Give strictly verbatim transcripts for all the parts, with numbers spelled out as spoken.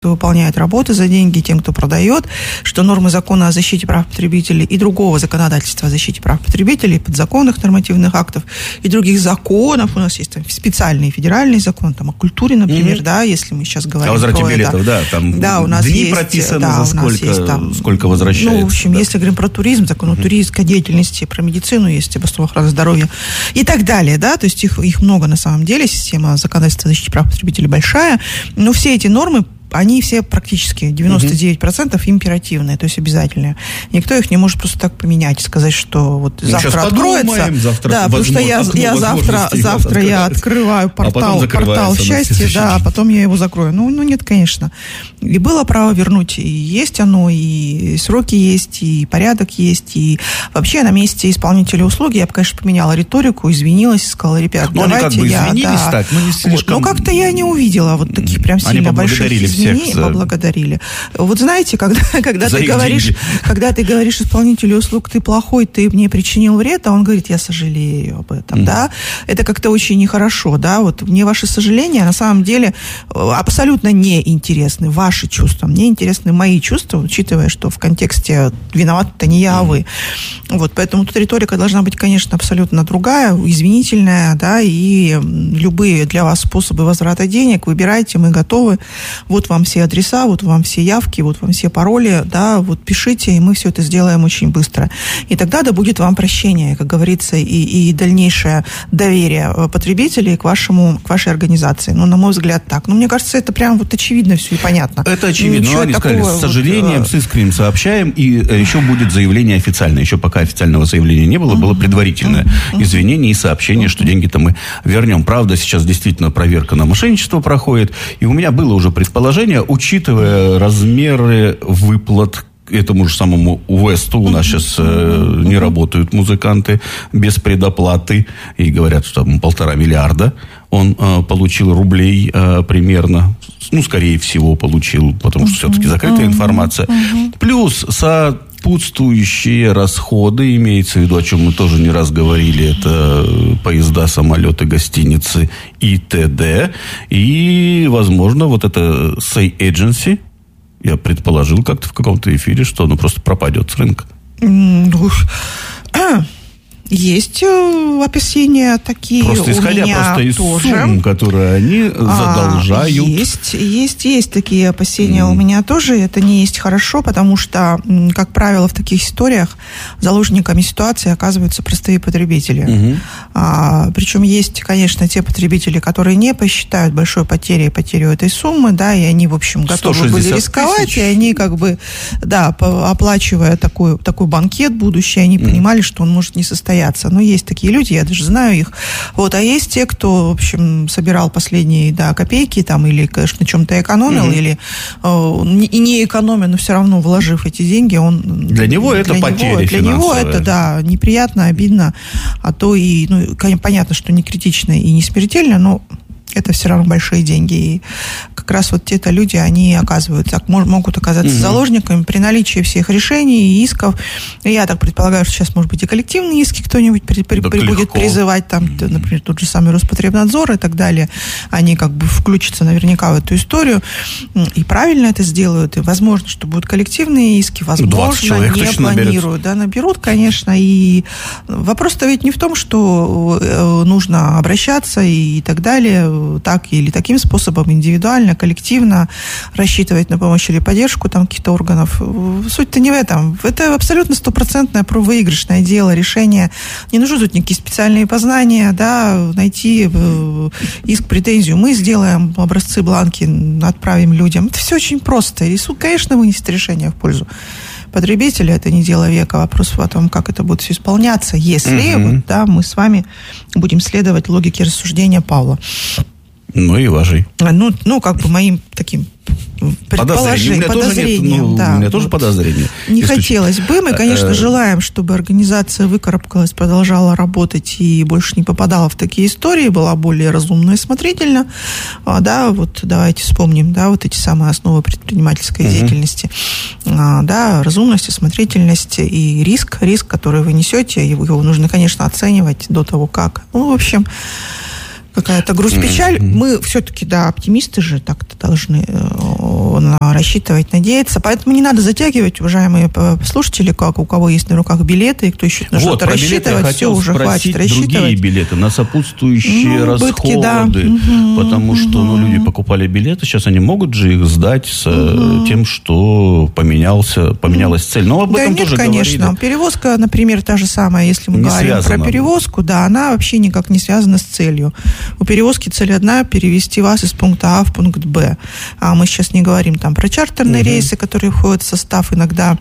выполняет работу за деньги, тем, кто продает, что нормы закона о защите прав потребителей и другого законодательства о защите прав потребителей, подзаконных нормативных актов и других законов. У нас есть там специальный федеральный закон, там, о культуре, например, mm-hmm. да, если мы сейчас говорим о возврате про билетов, это. да, там да, у нас дни есть, прописаны, да, за сколько, есть, там, сколько возвращается. Ну, в общем, да. если говорим про туризм, закон о mm-hmm. туристской деятельности, про медицину, есть об основах охраны здоровья и так далее, да, то есть их, их много на самом деле, система законодательства о защите прав потребителей большая, но все эти нормы, они все практически девяносто девять процентов императивные, то есть обязательные. Никто их не может просто так поменять, сказать, что вот ну, завтра откроется. Завтра, да, потому что я, я завтра, завтра я открываю портал, а портал счастья, да, а потом я его закрою. Ну, ну, нет, конечно. И было право вернуть, и есть оно, и сроки есть, и порядок есть, и вообще на месте исполнителя услуги я бы, конечно, поменяла риторику, извинилась, сказала, ребят, но давайте они как бы я... извинились Да, так, но не слишком... Вот, но как-то я не увидела вот таких прям сильно больших изменений. За... Поблагодарили. Вот знаете, когда, когда, ты говоришь, когда ты говоришь исполнителю услуг, ты плохой, ты мне причинил вред, а он говорит, я сожалею об этом, mm-hmm. да, это как-то очень нехорошо, да, вот мне ваши сожаления на самом деле абсолютно неинтересны, ваши чувства, мне интересны мои чувства, учитывая, что в контексте виноват-то не я, а вы. Вот, поэтому тут риторика должна быть, конечно, абсолютно другая, извинительная, да, и любые для вас способы возврата денег выбирайте, мы готовы, вот вам все адреса, вот вам все явки, вот вам все пароли, да, вот пишите, и мы все это сделаем очень быстро. И тогда да будет вам прощение, как говорится, и, и дальнейшее доверие потребителей к вашему, к вашей организации. Ну, на мой взгляд, так. Ну, мне кажется, это прям вот очевидно все и понятно. Это очевидно, но они сказали, с сожалением, вот, с искренним сообщаем, и еще будет заявление официальное. Еще пока официального заявления не было, было предварительное uh-huh. извинение и сообщение, uh-huh. что деньги-то мы вернем. Правда, сейчас действительно проверка на мошенничество проходит, и у меня было уже предположение, учитывая размеры выплат этому же самому Уэсту, у нас сейчас э, не работают музыканты без предоплаты, и говорят, что там полтора миллиарда он э, получил рублей э, примерно, ну, скорее всего, получил, потому что все-таки закрытая информация. Плюс сопутствующие расходы, имеется в виду, о чем мы тоже не раз говорили, это поезда, самолеты, гостиницы и т.д. И, возможно, вот это Say Agency, я предположил как-то в каком-то эфире, что оно просто пропадет с рынка. Есть опасения такие просто исходя у меня просто из тоже. Сумм, которые они задолжают. А, есть, есть, есть такие опасения mm. у меня тоже. Это не есть хорошо, потому что, как правило, в таких историях заложниками ситуации оказываются простые потребители. Mm-hmm. А, причем есть, конечно, те потребители, которые не посчитают большой потерей потерю этой суммы, да, и они, в общем, готовы были рисковать, тысяч. И они, как бы, да, оплачивая такой, такой банкет будущий, они mm. понимали, что он может не состояться. Но есть такие люди, я даже знаю их. Вот, а есть те, кто, в общем, собирал последние, да, копейки, там, или, конечно, на чем-то экономил, mm-hmm. или э, и не экономя, но все равно вложив эти деньги, он... Для него для это него, потеря Для финансовая. Него это, да, неприятно, обидно, а то и, ну, понятно, что не критично и не смертельно, но это все равно большие деньги. И как раз вот те-то люди, они оказываются, могут оказаться угу. заложниками при наличии всех решений и исков. И я так предполагаю, что сейчас, может быть, и коллективные иски кто-нибудь при, при, при, будет призывать, там, угу. например, тот же самый Роспотребнадзор и так далее. Они как бы включатся наверняка в эту историю и правильно это сделают. И возможно, что будут коллективные иски, возможно, не планируют. Да, наберут, конечно. И вопрос-то ведь не в том, что нужно обращаться и так далее, так или таким способом, индивидуально, коллективно, рассчитывать на помощь или поддержку там каких-то органов. Суть-то не в этом. Это абсолютно стопроцентное выигрышное дело, решение. Не нужны тут никакие специальные познания, да, найти иск, претензию. Мы сделаем образцы, бланки, отправим людям. Это все очень просто. И суд, конечно, вынесет решение в пользу потребителя. Это не дело века. Вопрос о том, как это будет все исполняться, если угу. вот, да, мы с вами будем следовать логике рассуждения Павла. Ну и вашей. Ну, ну, как бы моим таким предположением, подозрением. Ну, да, у меня тоже вот. подозрение. Не хотелось бы. Мы, конечно, желаем, чтобы организация выкарабкалась, продолжала работать и больше не попадала в такие истории, была более разумна и смотрительна. А, да, вот давайте вспомним, да, вот эти самые основы предпринимательской uh-huh. деятельности. А, да, разумность, осмотрительность и риск, риск, который вы несете, его нужно, конечно, оценивать до того, как. Ну, в общем... какая-то грусть-печаль. Mm-hmm. Мы все-таки, да, оптимисты же так-то должны э, рассчитывать, надеяться. Поэтому не надо затягивать, уважаемые слушатели, как у кого есть на руках билеты, и кто еще на вот, что-то рассчитывать, все уже хватит рассчитывать. Другие билеты на сопутствующие ну, расходы, убытки, да. потому mm-hmm. что ну, люди покупали билеты, сейчас они могут же их сдать с mm-hmm. тем, что поменялся, поменялась цель. Но об этом да тоже нет, конечно. говорили. Перевозка, например, та же самая, если мы не говорим связано. Про перевозку, да, она вообще никак не связана с целью. У перевозки цель одна – перевести вас из пункта А в пункт Б. А мы сейчас не говорим там про чартерные uh-huh. рейсы, которые входят в состав иногда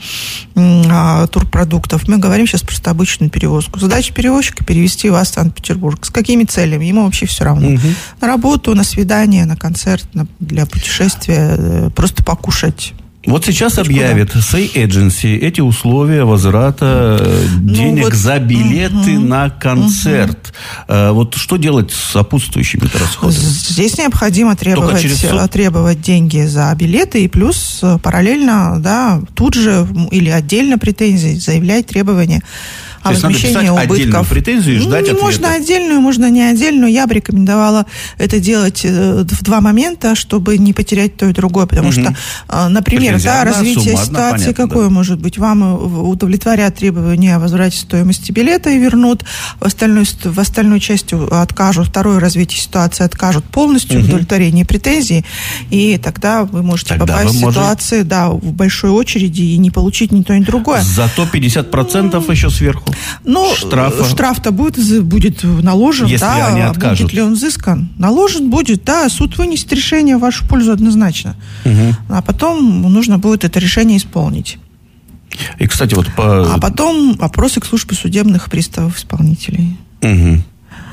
а, турпродуктов. Мы говорим сейчас просто обычную перевозку. Задача перевозчика – перевести вас в Санкт-Петербург. С какими целями? Ему вообще все равно. Uh-huh. На работу, на свидание, на концерт, на, для путешествия, просто покушать. Вот сейчас объявят Say Agency эти условия возврата ну, денег вот, за билеты угу, на концерт. Угу. Вот что делать с сопутствующими расходами? Здесь необходимо требовать, требовать деньги за билеты и плюс параллельно, да, тут же или отдельно претензии заявлять требования о возмещении убытков. Отдельную претензию и ждать ответа. Можно отдельную, можно не отдельную. Я бы рекомендовала это делать в два момента, чтобы не потерять то и другое. Потому угу. что, например, да, развитие сумма, ситуации понятно, какое да. может быть? Вам удовлетворят требования о возврате стоимости билета и вернут, в остальную, в остальную часть откажут, второе развитие ситуации откажут полностью угу. в удовлетворении претензий, и тогда вы можете тогда попасть в ситуацию, да, в большой очереди и не получить ни то, ни другое. Зато пятьдесят процентов mm. еще сверху. Ну, штрафа. Штраф-то будет, будет наложен, если да, они откажут. Будет ли он взыскан? Наложен будет, да, суд вынесет решение в вашу пользу однозначно. Угу. А потом нужно будет это решение исполнить. И, кстати, вот по... А потом вопросы к службе судебных приставов-исполнителей. Угу.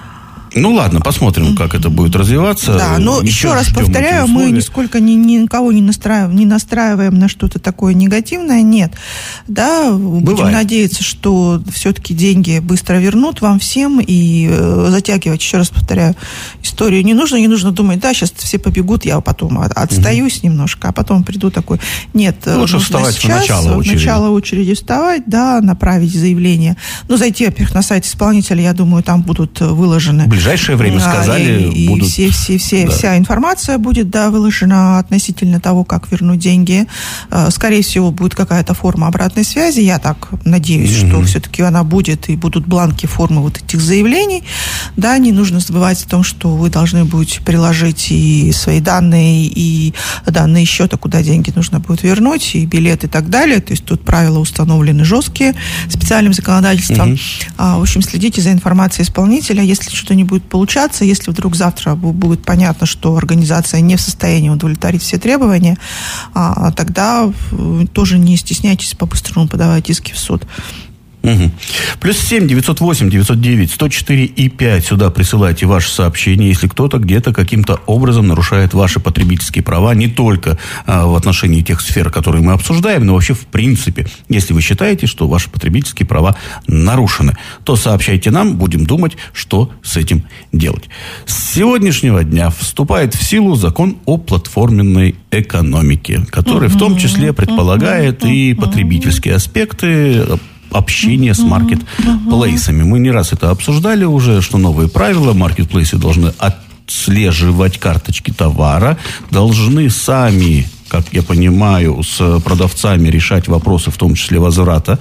Ну ладно, посмотрим, как это будет развиваться. Да, но еще, еще раз повторяю, мы нисколько ни, ни, никого не настраиваем, не настраиваем на что-то такое негативное, нет. Да, Бывает. Будем надеяться, что все-таки деньги быстро вернут вам всем, и э, затягивать, еще раз повторяю, историю не нужно, не нужно думать, да, сейчас все побегут, я потом отстаюсь угу. немножко, а потом приду такой. Нет, лучше вставать сейчас, в начало очереди. В начало очереди вставать, да, направить заявление. Ну, зайти, во-первых, на сайт исполнителя, я думаю, там будут выложены В ближайшее время, сказали, и, будут... И все, все, все, да. вся информация будет, да, выложена относительно того, как вернуть деньги. Скорее всего, будет какая-то форма обратной связи. Я так надеюсь, mm-hmm. что все-таки она будет, и будут бланки формы вот этих заявлений. Да, не нужно забывать о том, что вы должны будете приложить и свои данные, и данные счета, куда деньги нужно будет вернуть, и билет, и так далее. То есть тут правила установлены жесткие специальным законодательством. Mm-hmm. В общем, следите за информацией исполнителя. Если что-то не будет получаться, если вдруг завтра будет понятно, что организация не в состоянии удовлетворить все требования, а, тогда тоже не стесняйтесь, по-быстрому подавать иски в суд. Угу. Плюс семь девятьсот восемь девятьсот девять сто четыре и пять. Сюда присылайте ваши сообщения, если кто-то где-то каким-то образом нарушает ваши потребительские права, не только а, в отношении тех сфер, которые мы обсуждаем, но вообще в принципе. Если вы считаете, что ваши потребительские права нарушены, то сообщайте нам, будем думать, что с этим делать. С сегодняшнего дня вступает в силу закон о платформенной экономике, который в том числе предполагает и потребительские аспекты общение с маркетплейсами. Мы не раз это обсуждали уже, что новые правила, маркетплейсы должны отслеживать карточки товара, должны сами, как я понимаю, с продавцами решать вопросы, в том числе возврата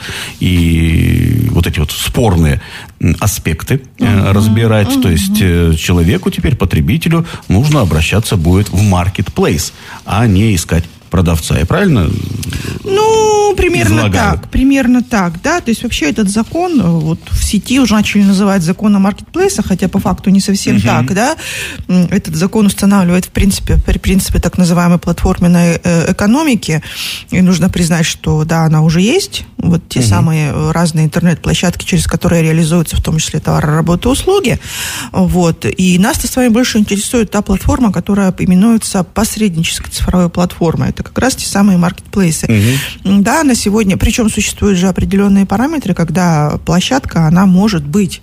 и вот эти вот спорные аспекты uh-huh. разбирать. Uh-huh. То есть человеку теперь, потребителю, нужно обращаться будет в маркетплейс, а не искать продавца. Я правильно? Ну, примерно излагаю? так. Примерно так, да. То есть вообще этот закон, вот в сети уже начали называть закон о маркетплейсах, хотя по факту не совсем uh-huh. так, да. Этот закон устанавливает, в принципе, при принципе так называемой платформенной экономики. И нужно признать, что, да, она уже есть. Вот те uh-huh. самые разные интернет-площадки, через которые реализуются в том числе товары, работы, услуги. Вот. И нас-то с вами больше интересует та платформа, которая именуется посреднической цифровой платформой. Это как раз те самые маркетплейсы. Угу. Да, на сегодня, причем существуют же определенные параметры, когда площадка, она может быть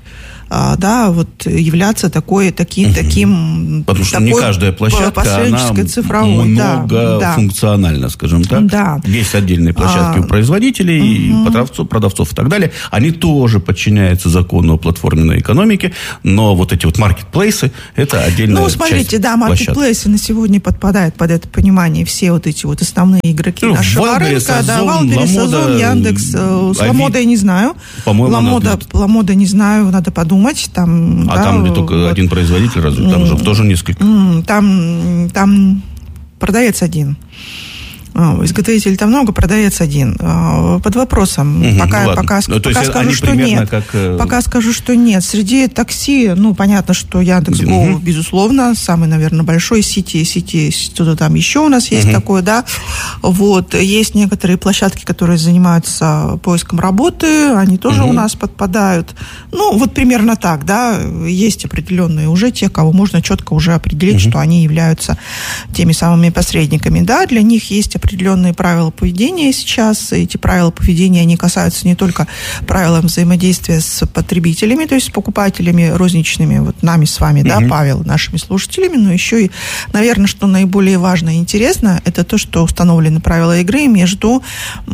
да, вот являться такой, таким, угу. таким... Потому что не каждая площадка, она цифровой, многофункциональна, да, скажем так. Да. Есть отдельные площадки а, у производителей, угу. продавцов, продавцов и так далее. Они тоже подчиняются закону о платформенной экономике, но вот эти вот маркетплейсы, это отдельная часть. Ну, смотрите, да, маркетплейсы на сегодня подпадают под это понимание все вот эти вот основные игроки ну, нашего Валберес, рынка. Озон, да, Валберес, Озон, Яндекс, с Ламода я не знаю. По-моему, Ламода, Ламода не знаю, надо подумать. Там, а да, там ли только вот, один производитель, разве? Там же тоже несколько. Там, там продавец один. Изготовителей там много, продавец один. Под вопросом. Угу, пока ну, пока, ну, пока скажу, что нет. Как... Пока скажу, что нет. Среди такси, ну, понятно, что Яндекс.Го, угу. безусловно, самый, наверное, большой. Сити, Сити, что-то там еще у нас есть угу. такое, да. Вот. Есть некоторые площадки, которые занимаются поиском работы, они тоже угу. у нас подпадают. Ну, вот примерно так, да. Есть определенные уже те, кого можно четко уже определить, угу. что они являются теми самыми посредниками. Да, для них есть определенные правила поведения сейчас. Эти правила поведения, они касаются не только правил взаимодействия с потребителями, то есть с покупателями розничными, вот нами с вами, mm-hmm. да, Павел, нашими слушателями, но еще и, наверное, что наиболее важно и интересно, это то, что установлены правила игры между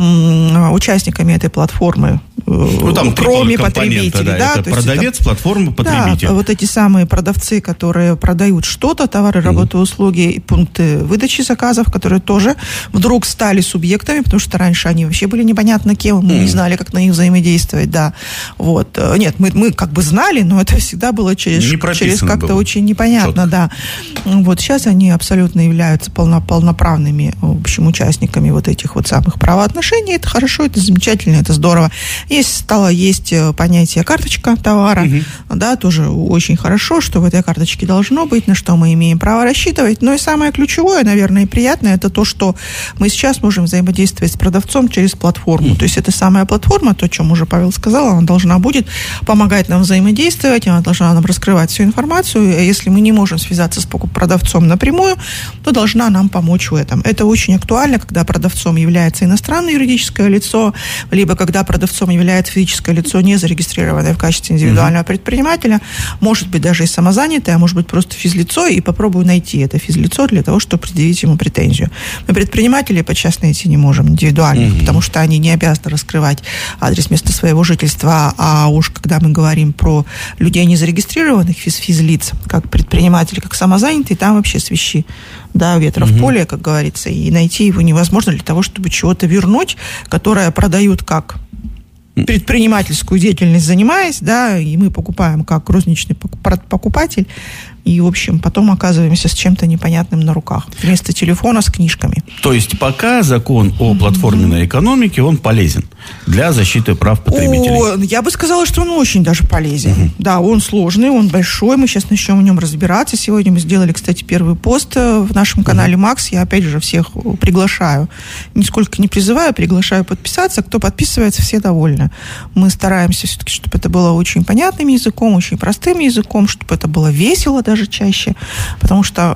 м, участниками этой платформы, ну, там кроме потребителей. Да, да, это продавец, это, платформа, потребитель. Да, вот эти самые продавцы, которые продают что-то, товары, работы, mm-hmm. услуги и пункты выдачи заказов, которые тоже вдруг стали субъектами, потому что раньше они вообще были непонятно кем, мы mm. не знали, как на них взаимодействовать, да. Вот. Нет, мы, мы как бы знали, но это всегда было через, через как-то было. Очень непонятно, четко. Да. Вот сейчас они абсолютно являются полно, полноправными, в общем, участниками вот этих вот самых правоотношений. Это хорошо, это замечательно, это здорово. Есть, стало есть понятие карточка товара, mm-hmm. да, тоже очень хорошо, что в этой карточке должно быть, на что мы имеем право рассчитывать. Но и самое ключевое, наверное, и приятное, это то, что мы сейчас можем взаимодействовать с продавцом через платформу. То есть это самая платформа, то, о чем уже Павел сказал, она должна будет помогать нам взаимодействовать, она должна нам раскрывать всю информацию. А если мы не можем связаться с продавцом напрямую, то должна нам помочь в этом. Это очень актуально, когда продавцом является иностранное юридическое лицо, либо когда продавцом является физическое лицо, не зарегистрированное в качестве индивидуального mm-hmm. предпринимателя, может быть даже и самозанятое, а может быть просто физлицо, и попробую найти это физлицо для того, чтобы предъявить ему претензию. Мы предпринимателей подчас найти не можем, индивидуальных, mm-hmm. потому что они не обязаны раскрывать адрес места своего жительства, а уж когда мы говорим про людей незарегистрированных физ- физлиц, как предприниматели, как самозанятые, там вообще свищи, да, ветра mm-hmm. в поле, как говорится, и найти его невозможно для того, чтобы чего-то вернуть, которое продают как предпринимательскую деятельность занимаясь, да, и мы покупаем как розничный покупатель, и, в общем, потом оказываемся с чем-то непонятным на руках, вместо телефона с книжками. То есть пока закон о платформенной экономике, он полезен для защиты прав потребителей? О, я бы сказала, что он очень даже полезен. Uh-huh. Да, он сложный, он большой, мы сейчас начнем в нем разбираться. Сегодня мы сделали, кстати, первый пост в нашем канале uh-huh. Макс. Я, опять же, всех приглашаю, нисколько не призываю, приглашаю подписаться. Кто подписывается, все довольны. Мы стараемся все-таки, чтобы это было очень понятным языком, очень простым языком, чтобы это было весело даже чаще, потому что,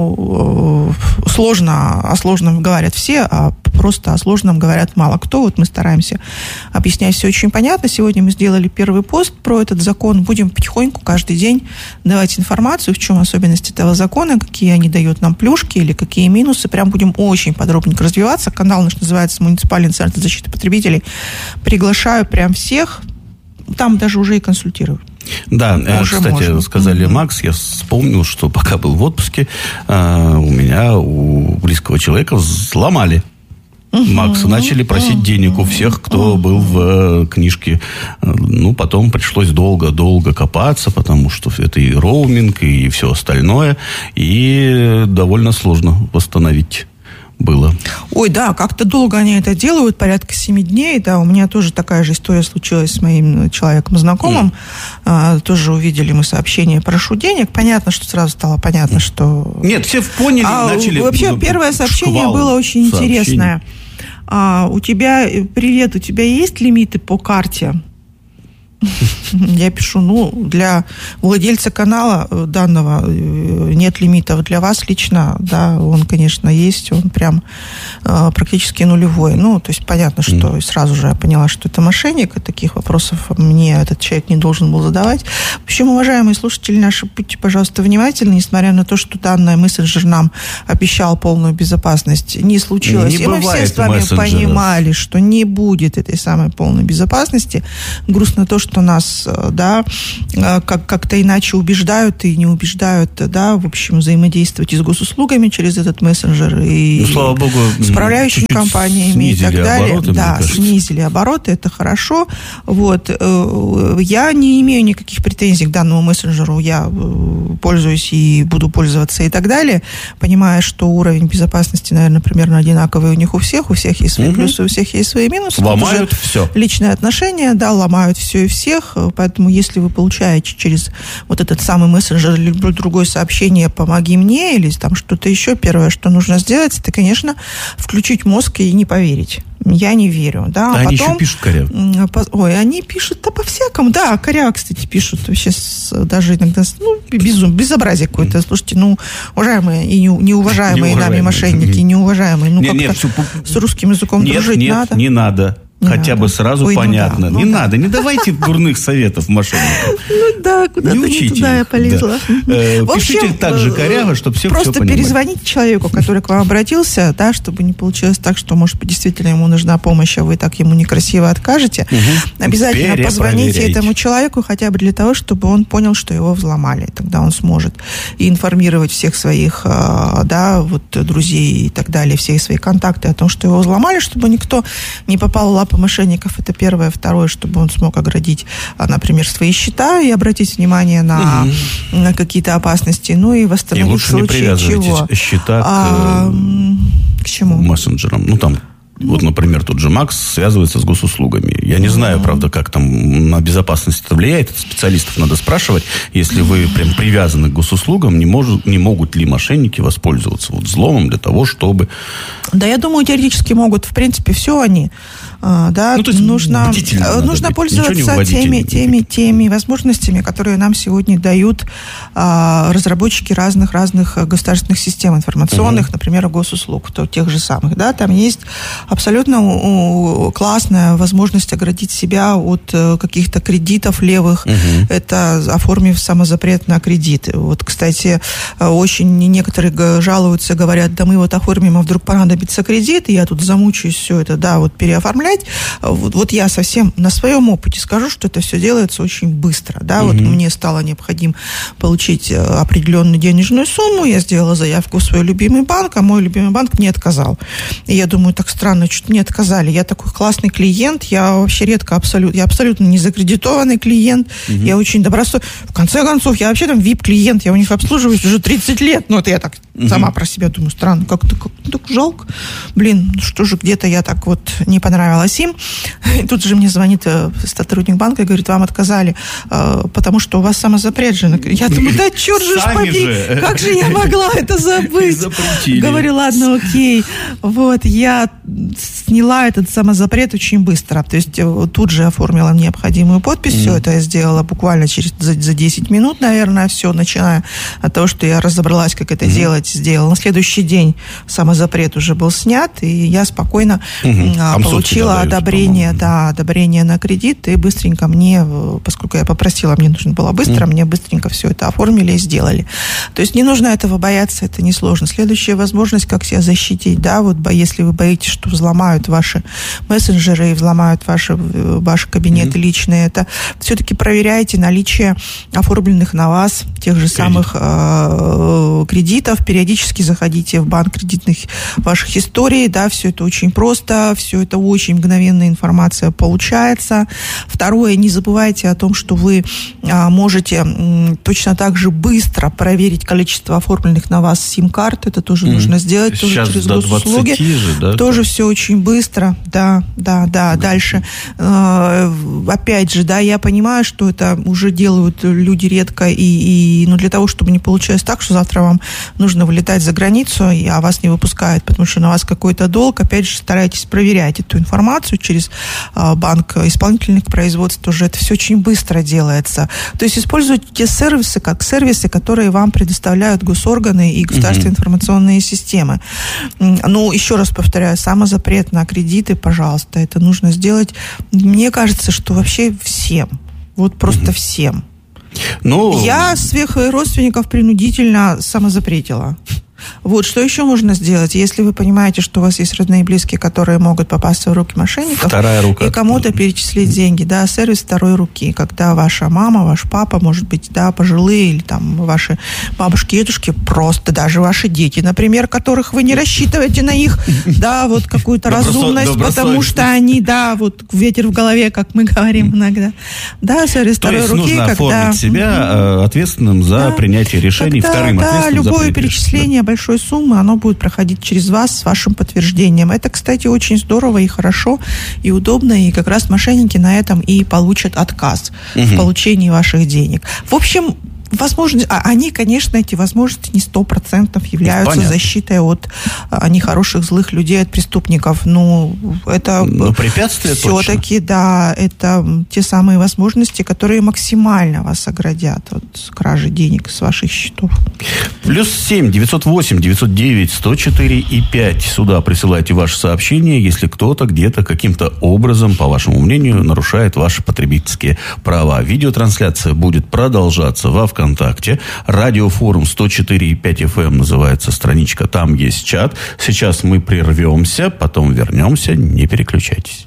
ну, сложно, о сложном говорят все, а просто о сложном говорят мало кто. Вот мы стараемся объяснять все очень понятно. Сегодня мы сделали первый пост про этот закон. Будем потихоньку каждый день давать информацию, в чем особенность этого закона, какие они дают нам плюшки или какие минусы. Прям будем очень подробненько развиваться. Канал наш называется «Муниципальный центр защиты потребителей». Приглашаю прям всех. Там даже уже и консультирую. Да, уже кстати, можно. Сказали mm-hmm. Макс, я вспомнил, что пока был в отпуске, э, у меня, у близкого человека взломали mm-hmm. Макса, начали просить mm-hmm. денег у всех, кто mm-hmm. был в э, книжке. Ну, потом пришлось долго-долго копаться, потому что это и роуминг, и все остальное, и довольно сложно восстановить было. Ой, да, как-то долго они это делают, порядка семи дней, да, у меня тоже такая же история случилась с моим человеком знакомым, mm. а, тоже увидели мы сообщение «прошу денег», понятно, что сразу стало понятно, что... Нет, все поняли, а, начали... Вообще, первое сообщение было очень сообщение. интересное. А, у тебя, привет, у тебя есть лимиты по карте? Я пишу, ну, для владельца канала данного нет лимитов. Для вас лично, да, он, конечно, есть, он прям э, практически нулевой. Ну, то есть понятно, что mm. сразу же я поняла, что это мошенник, и таких вопросов мне этот человек не должен был задавать. В общем, уважаемые слушатели наши, будьте, пожалуйста, внимательны, несмотря на то, что данный мессенджер нам обещал полную безопасность, не случилось. Не и мы все с вами понимали, что не будет этой самой полной безопасности. Грустно то, что нас, да, как- как-то иначе убеждают и не убеждают, да, в общем, взаимодействовать и с госуслугами через этот мессенджер, и, ну, слава богу, с управляющими компаниями и так далее. Обороты, да, снизили обороты, это хорошо. Вот. Я не имею никаких претензий к данному мессенджеру, я пользуюсь и буду пользоваться и так далее, понимая, что уровень безопасности, наверное, примерно одинаковый у них у всех, у всех есть свои угу. плюсы, у всех есть свои минусы. Ломают все. Личные отношения, да, ломают все и всех, поэтому если вы получаете через вот этот самый мессенджер или другое сообщение «помоги мне» или там что-то еще, первое, что нужно сделать, это, конечно, включить мозг и не поверить. Я не верю, да. А потом, они еще пишут коряво. Ой, они пишут, да, по-всякому, да, коряво, кстати, пишут вообще с, даже иногда, ну, безум, безобразие какое-то. Mm. Слушайте, ну, уважаемые и не, неуважаемые нами мошенники, неуважаемые, ну, нет, как-то нет, с русским языком нет, дружить нет, надо. не надо. Не Хотя надо. бы сразу Ой, понятно. Ну да, ну не да. надо, не давайте дурных советов мошенникам. Ну да, куда-то не туда я полезла. Пишите так же коряво, чтобы все просто понимали. Перезвоните человеку, который к вам обратился, да, чтобы не получилось так, что, может быть, действительно ему нужна помощь, а вы так ему некрасиво откажете. Угу. Обязательно позвоните этому человеку хотя бы для того, чтобы он понял, что его взломали. Тогда он сможет и информировать всех своих, да, вот, друзей и так далее, все свои контакты о том, что его взломали, чтобы никто не попал в лапы мошенников. Это первое. Второе, чтобы он смог оградить, например, свои счета и обратить внимание на, угу. на какие-то опасности. Ну и восстановить в случае чего. Счета а, к, к чему? Мессенджерам. Ну, там, ну, вот, например, тот же Макс связывается с госуслугами. Я не знаю, mm-hmm. правда, как там на безопасность это влияет. Это специалистов надо спрашивать. Если вы прям привязаны к госуслугам, не, может, не могут ли мошенники воспользоваться вот взломом для того, чтобы... Да, я думаю, теоретически могут. В принципе, все они. Да, ну, нужно, нужно пользоваться теми, теми, теми возможностями, которые нам сегодня дают а, разработчики разных-разных государственных систем информационных, угу. например, госуслуг, то, тех же самых. Да, там есть абсолютно классная возможность оградить себя от каких-то кредитов левых. Угу. Это оформив самозапрет на кредит. Вот, кстати, очень некоторые жалуются, говорят, да мы вот оформим, а вдруг понадобится кредит, и я тут замучаюсь все это, да, вот переоформлять. Вот, вот я совсем на своем опыте скажу, что это все делается очень быстро. Да? Угу. Вот мне стало необходимо получить определенную денежную сумму, я сделала заявку в свой любимый банк, а мой любимый банк мне отказал. И я думаю, так странно, что мне отказали. Я такой классный клиент, я вообще редко, абсолютно, я абсолютно не закредитованный клиент, угу. я очень добросовестный. В конце концов, я вообще там ви ай пи-клиент, я у них обслуживаюсь уже тридцать лет. Ну, это я так угу. сама про себя думаю, странно, как-то как, так жалко. Блин, что же, где-то я так вот не понравилась им. И тут же мне звонит сотрудник банка и говорит, вам отказали, потому что у вас самозапрет же. Я думаю, да черт же ж побей, как же я могла это забыть? Говорю, ладно, окей. Вот, я сняла этот самозапрет очень быстро. То есть тут же оформила необходимую подпись. Все это я сделала буквально через за, за десять минут, наверное, все, начиная от того, что я разобралась, как это делать, сделала. На следующий день самозапрет уже был снят, и я спокойно получила одобрение, да, одобрение на кредит, и быстренько мне, поскольку я попросила, мне нужно было быстро, mm. мне быстренько все это оформили и сделали. То есть не нужно этого бояться, это несложно. Следующая возможность, как себя защитить, да, вот если вы боитесь, что взломают ваши мессенджеры и взломают ваши, ваши кабинеты mm. личные, это все-таки проверяйте наличие оформленных на вас тех же Кредит. самых э, кредитов, периодически заходите в банк кредитных ваших историй, да, все это очень просто, все это очень мгновенная информация получается. Второе, не забывайте о том, что вы а, можете м, точно так же быстро проверить количество оформленных на вас сим-карт. Это тоже mm. нужно сделать. Сейчас тоже через до госуслуги. же, да? Тоже все очень быстро. Да, да, да. Mm. Дальше. Э, опять же, да, я понимаю, что это уже делают люди редко, и, и, но для того, чтобы не получилось так, что завтра вам нужно нужно вылетать за границу, а вас не выпускают, потому что на вас какой-то долг, опять же, старайтесь проверять эту информацию через банк исполнительных производств, уже это все очень быстро делается. То есть используйте те сервисы, как сервисы, которые вам предоставляют госорганы и государственные mm-hmm. информационные системы. Ну, еще раз повторяю, самозапрет на кредиты, пожалуйста, это нужно сделать. Мне кажется, что вообще всем, вот просто mm-hmm. всем. Ну... Я своих родственников принудительно самозапретила. Вот, что еще можно сделать, если вы понимаете, что у вас есть родные и близкие, которые могут попасть в руки мошенников, Вторая рука. И кому-то перечислить деньги, да, сервис второй руки, когда ваша мама, ваш папа, может быть, да, пожилые, или там ваши бабушки, дедушки, просто даже ваши дети, например, которых вы не рассчитываете на их, да, вот какую-то разумность, потому что они, да, вот ветер в голове, как мы говорим иногда, да, сервис второй руки. То есть нужно оформить себя ответственным за принятие решений, вторым ответственным за принятие решений. Да, любое перечисление большой суммы, оно будет проходить через вас с вашим подтверждением. Это, кстати, очень здорово и хорошо, и удобно, и как раз мошенники на этом и получат отказ угу. в получении ваших денег. В общем, возможно, они, конечно, эти возможности не сто процентов являются Понятно. защитой от а, нехороших, злых людей, от преступников. Ну, это Но препятствия все-таки, точно. да, это те самые возможности, которые максимально вас оградят от кражи денег с ваших счетов. Плюс семь девятьсот восемь девятьсот девять сто четыре и пять. Сюда присылайте ваши сообщения, если кто-то где-то каким-то образом, по вашему мнению, нарушает ваши потребительские права. Видеотрансляция будет продолжаться во ВКонтакте. Радиофорум сто четыре и пять эф эм называется страничка. Там есть чат. Сейчас мы прервемся, потом вернемся. Не переключайтесь.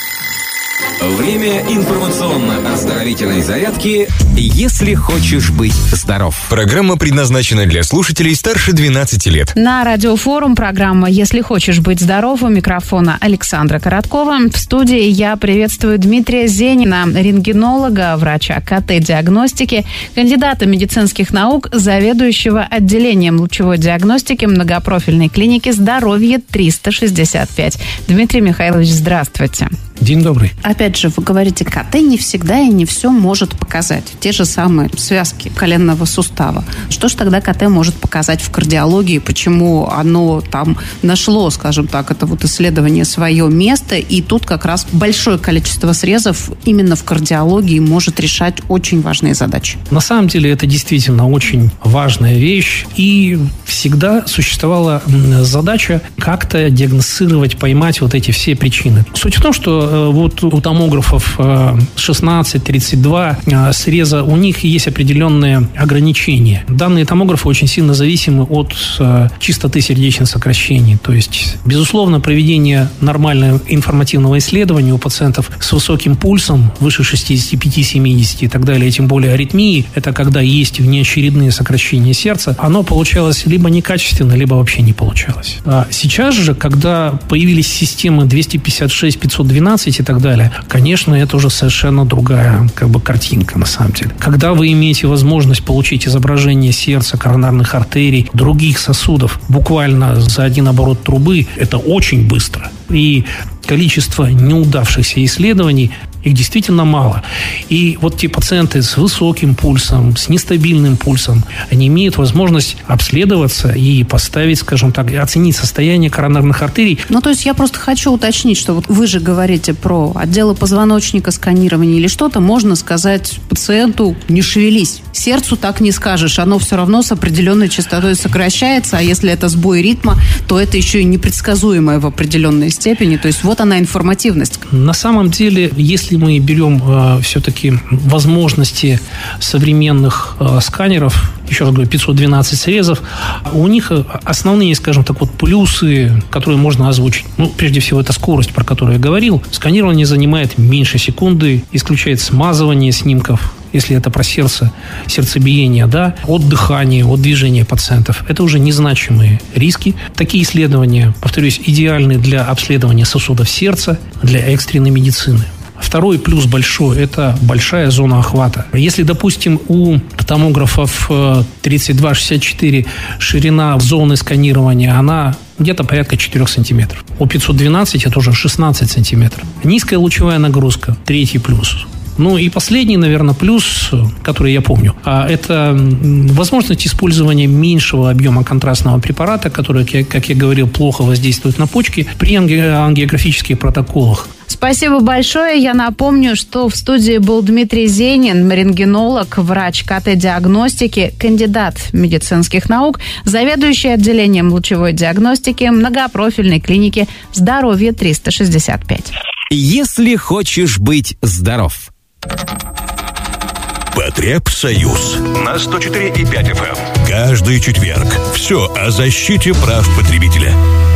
Время информационно-оздоровительной зарядки «Если хочешь быть здоров». Программа предназначена для слушателей старше двенадцати лет. На Радиофорум программа «Если хочешь быть здоров». У микрофона Александра Короткова. В студии я приветствую Дмитрия Зенина, рентгенолога, врача ка тэ-диагностики, кандидата медицинских наук, заведующего отделением лучевой диагностики многопрофильной клиники «Здоровье триста шестьдесят пять». Дмитрий Михайлович, здравствуйте. День добрый. Опять же, вы говорите, ка тэ не всегда и не все может показать. Те же самые связки коленного сустава. Что же тогда ка тэ может показать в кардиологии? Почему оно там нашло, скажем так, это вот исследование свое место, и тут как раз большое количество срезов именно в кардиологии может решать очень важные задачи? На самом деле это действительно очень важная вещь, и всегда существовала задача как-то диагностировать, поймать вот эти все причины. Суть в том, что вот у томографов шестнадцать тридцать два среза, у них есть определенные ограничения. Данные томографы очень сильно зависимы от частоты сердечных сокращений. То есть, безусловно, проведение нормального информативного исследования у пациентов с высоким пульсом, выше шестьдесят пять семьдесят и так далее, тем более аритмии, это когда есть внеочередные сокращения сердца, оно получалось либо некачественно, либо вообще не получалось. А сейчас же, когда появились системы двести пятьдесят шесть пятьсот двенадцать и так далее, конечно, это уже совершенно другая как бы картинка на самом деле. Когда вы имеете возможность получить изображение сердца, коронарных артерий, других сосудов буквально за один оборот трубы, это очень быстро. И количество неудавшихся исследований, их действительно мало. И вот те пациенты с высоким пульсом, с нестабильным пульсом, они имеют возможность обследоваться и поставить, скажем так, оценить состояние коронарных артерий. Ну, то есть я просто хочу уточнить, что вот вы же говорите про отделы позвоночника, сканирование или что-то, можно сказать пациенту: не шевелись. Сердцу так не скажешь, оно все равно с определенной частотой сокращается, а если это сбой ритма, то это еще и непредсказуемое в определенной степени. То есть вот она информативность. На самом деле, если мы берем э, все-таки возможности современных э, сканеров, еще раз говорю, пятьсот двенадцать срезов, у них основные, скажем так, вот плюсы, которые можно озвучить. Ну, прежде всего, это скорость, про которую я говорил. Сканирование занимает меньше секунды, исключает смазывание снимков, если это про сердце, сердцебиение, да, от дыхания, от движения пациентов. Это уже незначимые риски. Такие исследования, повторюсь, идеальны для обследования сосудов сердца, для экстренной медицины. Второй плюс большой – это большая зона охвата. Если, допустим, у томографов тридцать два шестьдесят четыре ширина зоны сканирования, она где-то порядка четыре сантиметров. У пятьсот двенадцать это уже шестнадцать сантиметров. Низкая лучевая нагрузка – третий плюс. Ну и последний, наверное, плюс, который я помню, это возможность использования меньшего объема контрастного препарата, который, как я говорил, плохо воздействует на почки при ангиографических протоколах. Спасибо большое. Я напомню, что в студии был Дмитрий Зенин, рентгенолог, врач КТ-диагностики, кандидат медицинских наук, заведующий отделением лучевой диагностики многопрофильной клиники «Здоровье триста шестьдесят пять». Если хочешь быть здоров. Потребсоюз на сто четыре и пять эф эм. Каждый четверг. Все о защите прав потребителя.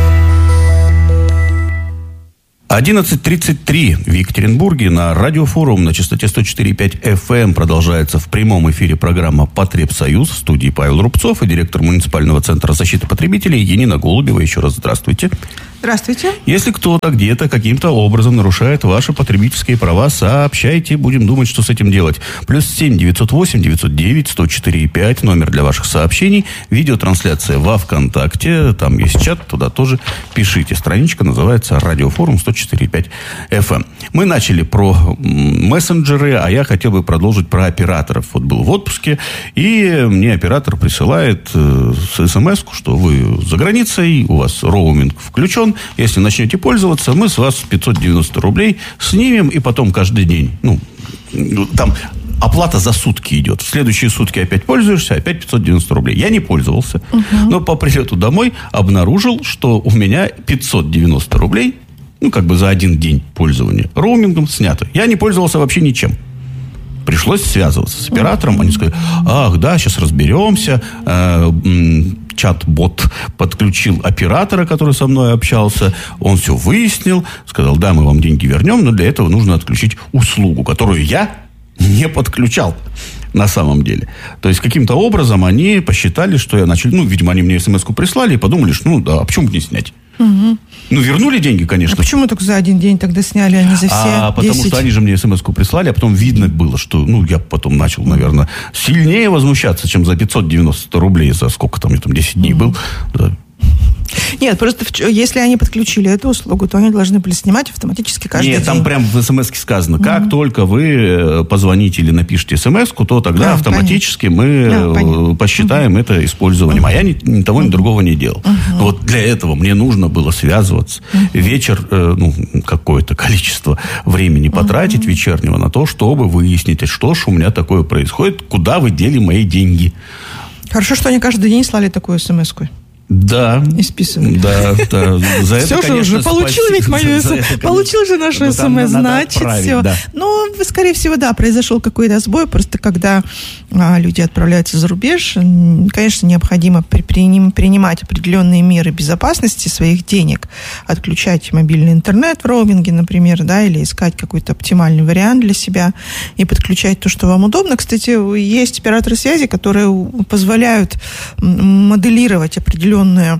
одиннадцать тридцать три в Екатеринбурге на радиофорум на частоте сто четыре и пять эф эм продолжается в прямом эфире программа «Потребсоюз». В студии Павел Рубцов и директор муниципального центра защиты потребителей Янина Голубева. Еще раз здравствуйте. Здравствуйте. Если кто-то где-то каким-то образом нарушает ваши потребительские права, сообщайте, будем думать, что с этим делать. Плюс семь девятьсот восемь девятьсот девять сто четыре и пять, номер для ваших сообщений. Видеотрансляция во ВКонтакте, там есть чат, туда тоже пишите. Страничка называется «Радиофорум сто четыре и пять эф эм». Мы начали про мессенджеры, а я хотел бы продолжить про операторов. Вот был в отпуске, и мне оператор присылает э, смс-ку, что вы за границей, у вас роуминг включен. Если начнете пользоваться, мы с вас пятьсот девяносто рублей снимем, и потом каждый день, ну, там оплата за сутки идет. В следующие сутки опять пользуешься, опять пятьсот девяносто рублей. Я не пользовался, угу. но по прилету домой обнаружил, что у меня пятьсот девяносто рублей, ну, как бы за один день пользования роумингом снято. Я не пользовался вообще ничем. Пришлось связываться с оператором. Они сказали, ах, да, сейчас разберемся. Чат-бот подключил оператора, который со мной общался. Он все выяснил. Сказал, да, мы вам деньги вернем, но для этого нужно отключить услугу, которую я не подключал на самом деле. То есть, каким-то образом они посчитали, что я начал... Ну, видимо, они мне смс-ку прислали и подумали, что, ну, да, а почему бы не снять? Угу. Ну, вернули деньги, конечно. А почему только за один день тогда сняли, а не за все А потому десять? Что они же мне смс-ку прислали, а потом видно было, что, ну, я потом начал, наверное, сильнее возмущаться, чем за пятьсот девяносто рублей, за сколько там, я там десять дней был. Да. Нет, просто если они подключили эту услугу, то они должны были снимать автоматически каждый Нет, день. Нет, там прям в смс-ке сказано, как mm-hmm. только вы позвоните или напишите смс-ку, то тогда а, автоматически понятно. мы да, посчитаем mm-hmm. это использованием. Mm-hmm. А я ни, ни того, ни другого не делал. Mm-hmm. Вот для этого мне нужно было связываться. Mm-hmm. Вечер, ну, какое-то количество времени потратить mm-hmm. вечернего на то, чтобы выяснить, что ж у меня такое происходит, куда вы дели мои деньги. Хорошо, что они каждый день слали такую смс-ку. Да. И списывали. Да, да. За все это, же уже получил ведь мою смс. Получил же нашу смс, значит, все. Да. Но, скорее всего, да, произошел какой-то сбой. Просто когда а, люди отправляются за рубеж, конечно, необходимо при, при, принимать определенные меры безопасности своих денег. Отключать мобильный интернет в роуминге, например, да, или искать какой-то оптимальный вариант для себя и подключать то, что вам удобно. Кстати, есть операторы связи, которые позволяют моделировать определенные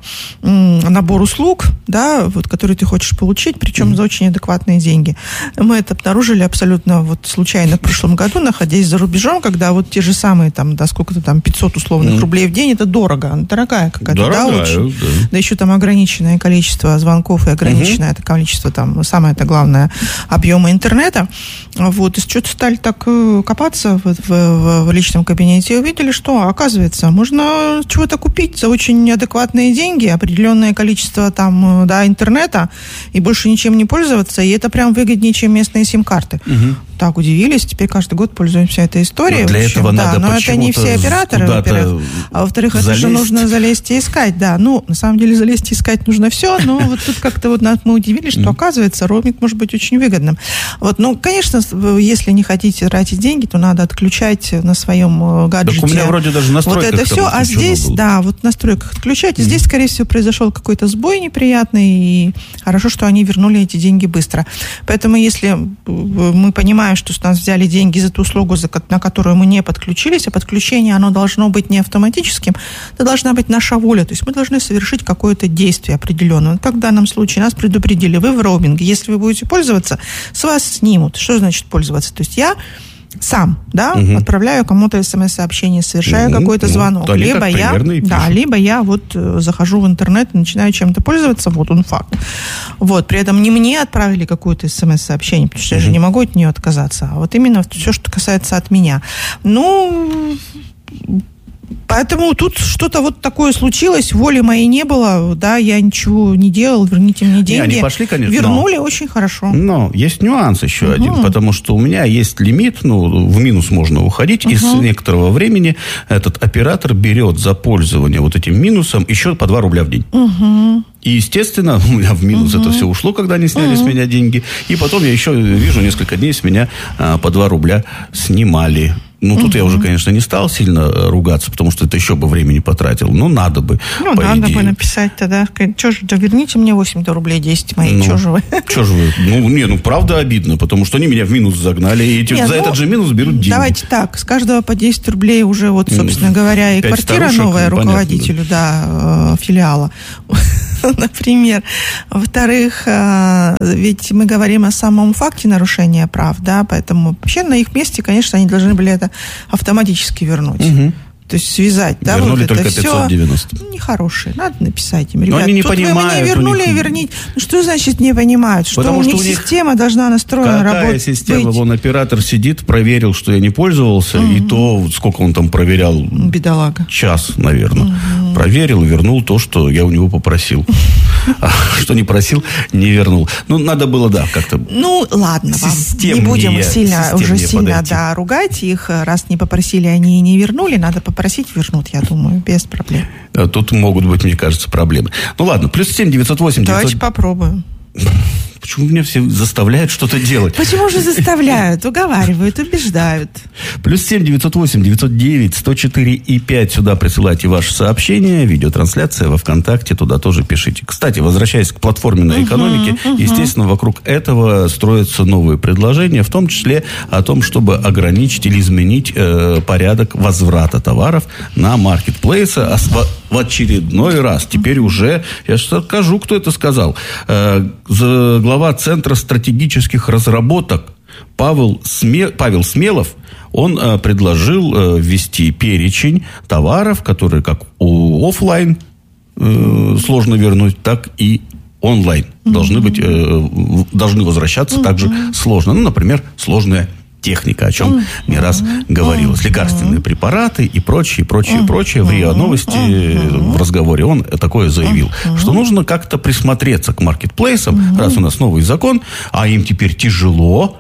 набор услуг, да, вот, которые ты хочешь получить, причем mm-hmm. за очень адекватные деньги. Мы это обнаружили абсолютно вот случайно в прошлом году, находясь за рубежом, когда вот те же самые, там, да, сколько-то там, пятьсот условных mm-hmm. рублей в день, это дорого, дорогая какая-то, дорогая, да, очень. Да. да еще там ограниченное количество звонков и ограниченное mm-hmm. это количество, там, самое-то главное, объема интернета. Вот, и что-то стали так копаться в, в, в личном кабинете и увидели, что, оказывается, можно чего-то купить за очень адекватные деньги, определенное количество там, да, интернета, и больше ничем не пользоваться, и это прям выгоднее, чем местные сим-карты. Угу. Так удивились, теперь каждый год пользуемся этой историей. Но для общем, этого да, надо но это не все операторы, во-первых. А во-вторых, залезть. Это же нужно залезть и искать, да. Ну, на самом деле, залезть и искать нужно все, но вот тут как-то вот мы удивились, что, оказывается, роуминг может быть очень выгодным. Вот, ну, конечно, если не хотите тратить деньги, то надо отключать на своем гаджете. Так у меня вроде даже в настройках вот это все, а здесь, было. Да, вот в настройках отключать. Здесь, скорее всего, произошел какой-то сбой неприятный, и хорошо, что они вернули эти деньги быстро. Поэтому, если мы понимаем, что с нас взяли деньги за ту услугу, на которую мы не подключились, а подключение, оно должно быть не автоматическим, это должна быть наша воля, то есть мы должны совершить какое-то действие определенное. Как в данном случае нас предупредили, вы в роуминге, если вы будете пользоваться, с вас снимут. Что значит пользоваться? То есть я сам, да, угу. отправляю кому-то смс-сообщение, совершаю ну, какой-то звонок. Ну, либо я, да, либо я вот захожу в интернет и начинаю чем-то пользоваться, вот он факт. Вот, при этом не мне отправили какое-то смс-сообщение, потому что угу. я же не могу от нее отказаться, а вот именно все, что касается от меня. Ну... Поэтому тут что-то вот такое случилось, воли моей не было, да, я ничего не делал, верните мне деньги. Не, они пошли, конечно. Вернули, но, очень хорошо. Но есть нюанс еще угу. один, потому что у меня есть лимит, ну, в минус можно уходить, угу. и с некоторого времени этот оператор берет за пользование вот этим минусом еще по два рубля в день. Угу. И, естественно, у меня в минус uh-huh. это все ушло, когда они сняли uh-huh. с меня деньги. И потом я еще вижу, несколько дней с меня а, по два рубля снимали. Ну, тут uh-huh. я уже, конечно, не стал сильно ругаться, потому что это еще бы времени потратил. Но надо бы, ну, по надо идее. бы написать тогда. Че же, да верните мне восемь рублей десять мои, ну, че же вы? Че же вы? Ну, не, ну, правда обидно, потому что они меня в минус загнали, и эти, Нет, за ну, этот же минус берут деньги. Давайте так, с каждого по десять рублей уже, вот, собственно говоря, и квартира старушек, новая ну, руководителю, понятно, да, да, филиала. Например. Во-вторых, ведь мы говорим о самом факте нарушения прав, да, поэтому вообще на их месте, конечно, они должны были это автоматически вернуть. Угу. То есть связать, да, вернули вот только это пятьсот девяносто. Все нехорошие. Надо написать им. Ребят, но они не тут понимают. Вы мне вернули, них... верните. Ну, что значит не понимают? Что Потому у них, что у них система должна настроена какая работать. Какая система? Вон оператор сидит, проверил, что я не пользовался, угу. и то, сколько он там проверял? Бедолага. Час, наверное. Угу. Проверил и вернул то, что я у него попросил. А что не просил, не вернул. Ну, надо было, да, как-то... Ну, ладно, вам не будем сильно, уже сильно, да, ругать их. Раз не попросили, они и не вернули, надо попросить, вернут, я думаю, без проблем. Тут могут быть, мне кажется, проблемы. Ну, ладно, плюс семь девятьсот восемь Давайте девятьсот... попробуем. Почему меня все заставляют что-то делать? Почему же заставляют? Уговаривают, убеждают. Плюс семь девятьсот восемь девятьсот девять сто четыре и пять. Сюда присылайте ваши сообщения. Видеотрансляция во ВКонтакте. Туда тоже пишите. Кстати, возвращаясь к платформенной экономике, uh-huh, uh-huh. естественно, вокруг этого строятся новые предложения, в том числе о том, чтобы ограничить или изменить э, порядок возврата товаров на маркетплейсы. А в очередной раз, теперь уже, я же скажу, кто это сказал, э, глава Центра стратегических разработок Павел, Сме... Павел Смелов, он э, предложил э, ввести перечень товаров, которые как у офлайн э, сложно вернуть, так и онлайн mm-hmm. должны быть, э, должны возвращаться mm-hmm. также сложно. Ну, например, сложная техника, о чем mm-hmm. не раз говорилось. Mm-hmm. Лекарственные препараты и прочее, прочее, mm-hmm. прочее. В РИА Новости mm-hmm. в разговоре он такое заявил, mm-hmm. что нужно как-то присмотреться к маркетплейсам, mm-hmm. раз у нас новый закон, а им теперь тяжело,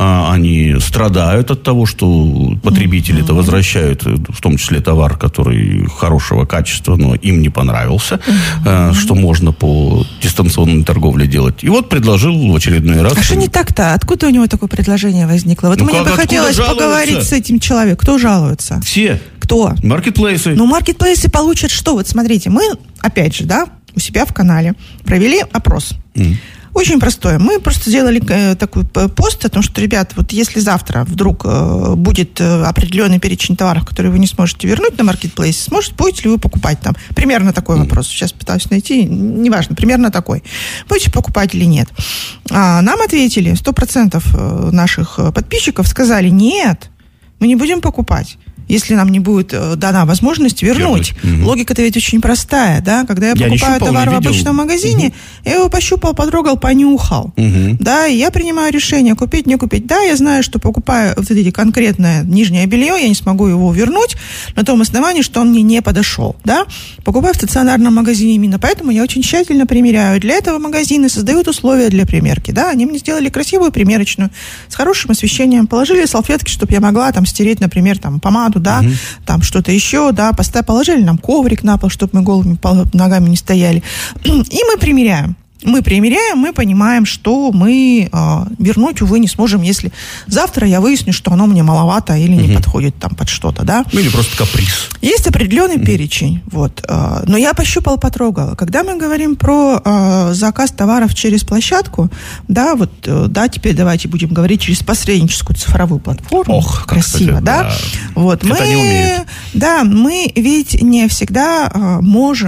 они страдают от того, что потребители-то mm-hmm. возвращают, в том числе товар, который хорошего качества, но им не понравился, mm-hmm. что можно по дистанционной торговле делать. И вот предложил в очередной раз... А что не так-то? Откуда у него такое предложение возникло? Вот ну мне как, бы хотелось жалуются? Поговорить с этим человеком. Кто жалуется? Все. Кто? Маркетплейсы. Ну, маркетплейсы получат что? Вот смотрите, мы, опять же, да, у себя в канале провели опрос. Mm. Очень простое. Мы просто сделали э, такой пост о том, что, ребят, вот если завтра вдруг э, будет э, определенный перечень товаров, которые вы не сможете вернуть на маркетплейсе, сможете, будете ли вы покупать там? Примерно такой вопрос. Сейчас пытаюсь найти, неважно, примерно такой. Будете покупать или нет? А, нам ответили, сто процентов наших подписчиков сказали, нет, мы не будем покупать, если нам не будет э, дана возможность вернуть. Угу. Логика-то ведь очень простая, да? Когда я, я покупаю щупал, товар в обычном магазине, угу. я его пощупал, потрогал, понюхал. Угу. Да, и я принимаю решение, купить, не купить. Да, я знаю, что покупая вот эти конкретное нижнее белье, я не смогу его вернуть на том основании, что он мне не подошел, да? Покупаю в стационарном магазине именно поэтому я очень тщательно примеряю. Для этого магазины создают условия для примерки, да? Они мне сделали красивую примерочную с хорошим освещением, положили салфетки, чтобы я могла там стереть, например, там помаду, да, угу. там что-то еще, да, поставили, положили нам коврик на пол, чтобы мы голыми ногами не стояли. И мы примеряем. Мы примеряем, мы понимаем, что мы э, вернуть, увы, не сможем, если завтра я выясню, что оно мне маловато или не угу. подходит там под что-то, да. Ну, или просто каприз. Есть определенный угу. перечень, вот. Э, но я пощупала, потрогала. Когда мы говорим про э, заказ товаров через площадку, да, вот, э, да, теперь давайте будем говорить через посредническую цифровую платформу. Ох, красиво, кстати, да. да. Вот, Это мы, не умеют. Да, мы ведь не всегда э, можем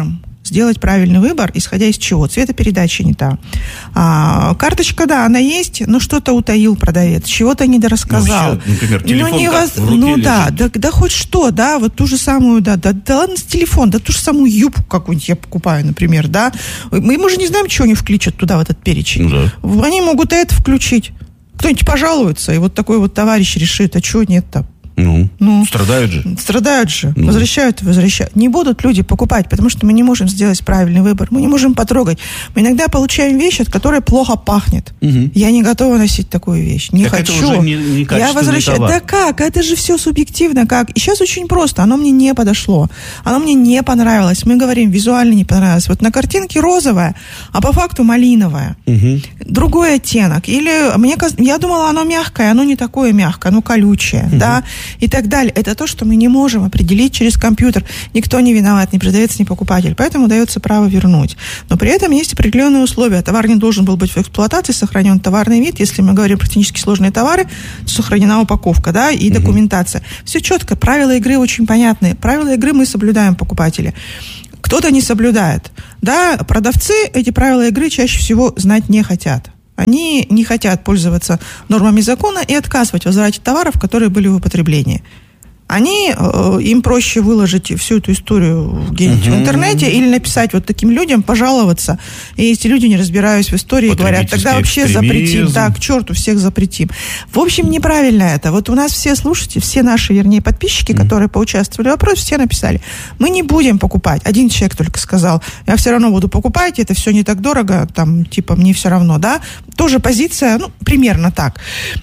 сделать правильный выбор, исходя из чего? Цветопередача не та. А, карточка, да, она есть, но что-то утаил продавец, чего-то недорассказал. Ну, вообще, например, телефон ну, не воз... в руке ну да, лежит. да, да хоть что, да, вот ту же самую, да, да, да ладно с телефон, да ту же самую юбку какую-нибудь я покупаю, например, да. Мы, мы же не знаем, чего они включат туда, в этот перечень. Ну, да. Они могут это включить. Кто-нибудь пожалуется, и вот такой вот товарищ решит, а чего нет-то? Ну, Ну, страдают же. Страдают же. Ну. Возвращают и возвращают. Не будут люди покупать, потому что мы не можем сделать правильный выбор. Мы не можем потрогать. Мы иногда получаем вещь, от которой плохо пахнет. Угу. Я не готова носить такую вещь. Не Так хочу. это уже не, не Я качественный возвращаю. товар. Да как? Это же все субъективно. Как? И сейчас очень просто. Оно мне не подошло. Оно мне не понравилось. Мы говорим, визуально не понравилось. Вот на картинке розовое, а по факту малиновое. Угу. Другой оттенок. Или мне каз- я думала, оно мягкое, оно не такое мягкое, оно колючее, угу. да, и так далее. Это то, что мы не можем определить через компьютер. Никто не виноват, ни продавец, ни покупатель. Поэтому дается право вернуть. Но при этом есть определенные условия. Товар не должен был быть в эксплуатации, сохранен товарный вид. Если мы говорим про технически сложные товары, то сохранена упаковка, да, и угу. документация. Все четко. Правила игры очень понятные. Правила игры мы соблюдаем, покупатели. Кто-то не соблюдает. Да, продавцы эти правила игры чаще всего знать не хотят. Они не хотят пользоваться нормами закона и отказывать в возврате товаров, которые были в употреблении. Они, э, им проще выложить всю эту историю где-нибудь uh-huh. в интернете или написать вот таким людям, пожаловаться. И эти люди, не разбираясь в истории, говорят, тогда вообще запретим. Да, к черту, всех запретим. В общем, неправильно это. Вот у нас все слушатели, все наши, вернее, подписчики, uh-huh. которые поучаствовали в вопросе, все написали, мы не будем покупать. Один человек только сказал, я все равно буду покупать, это все не так дорого, там, типа, мне все равно, да. Тоже позиция, ну, примерно так.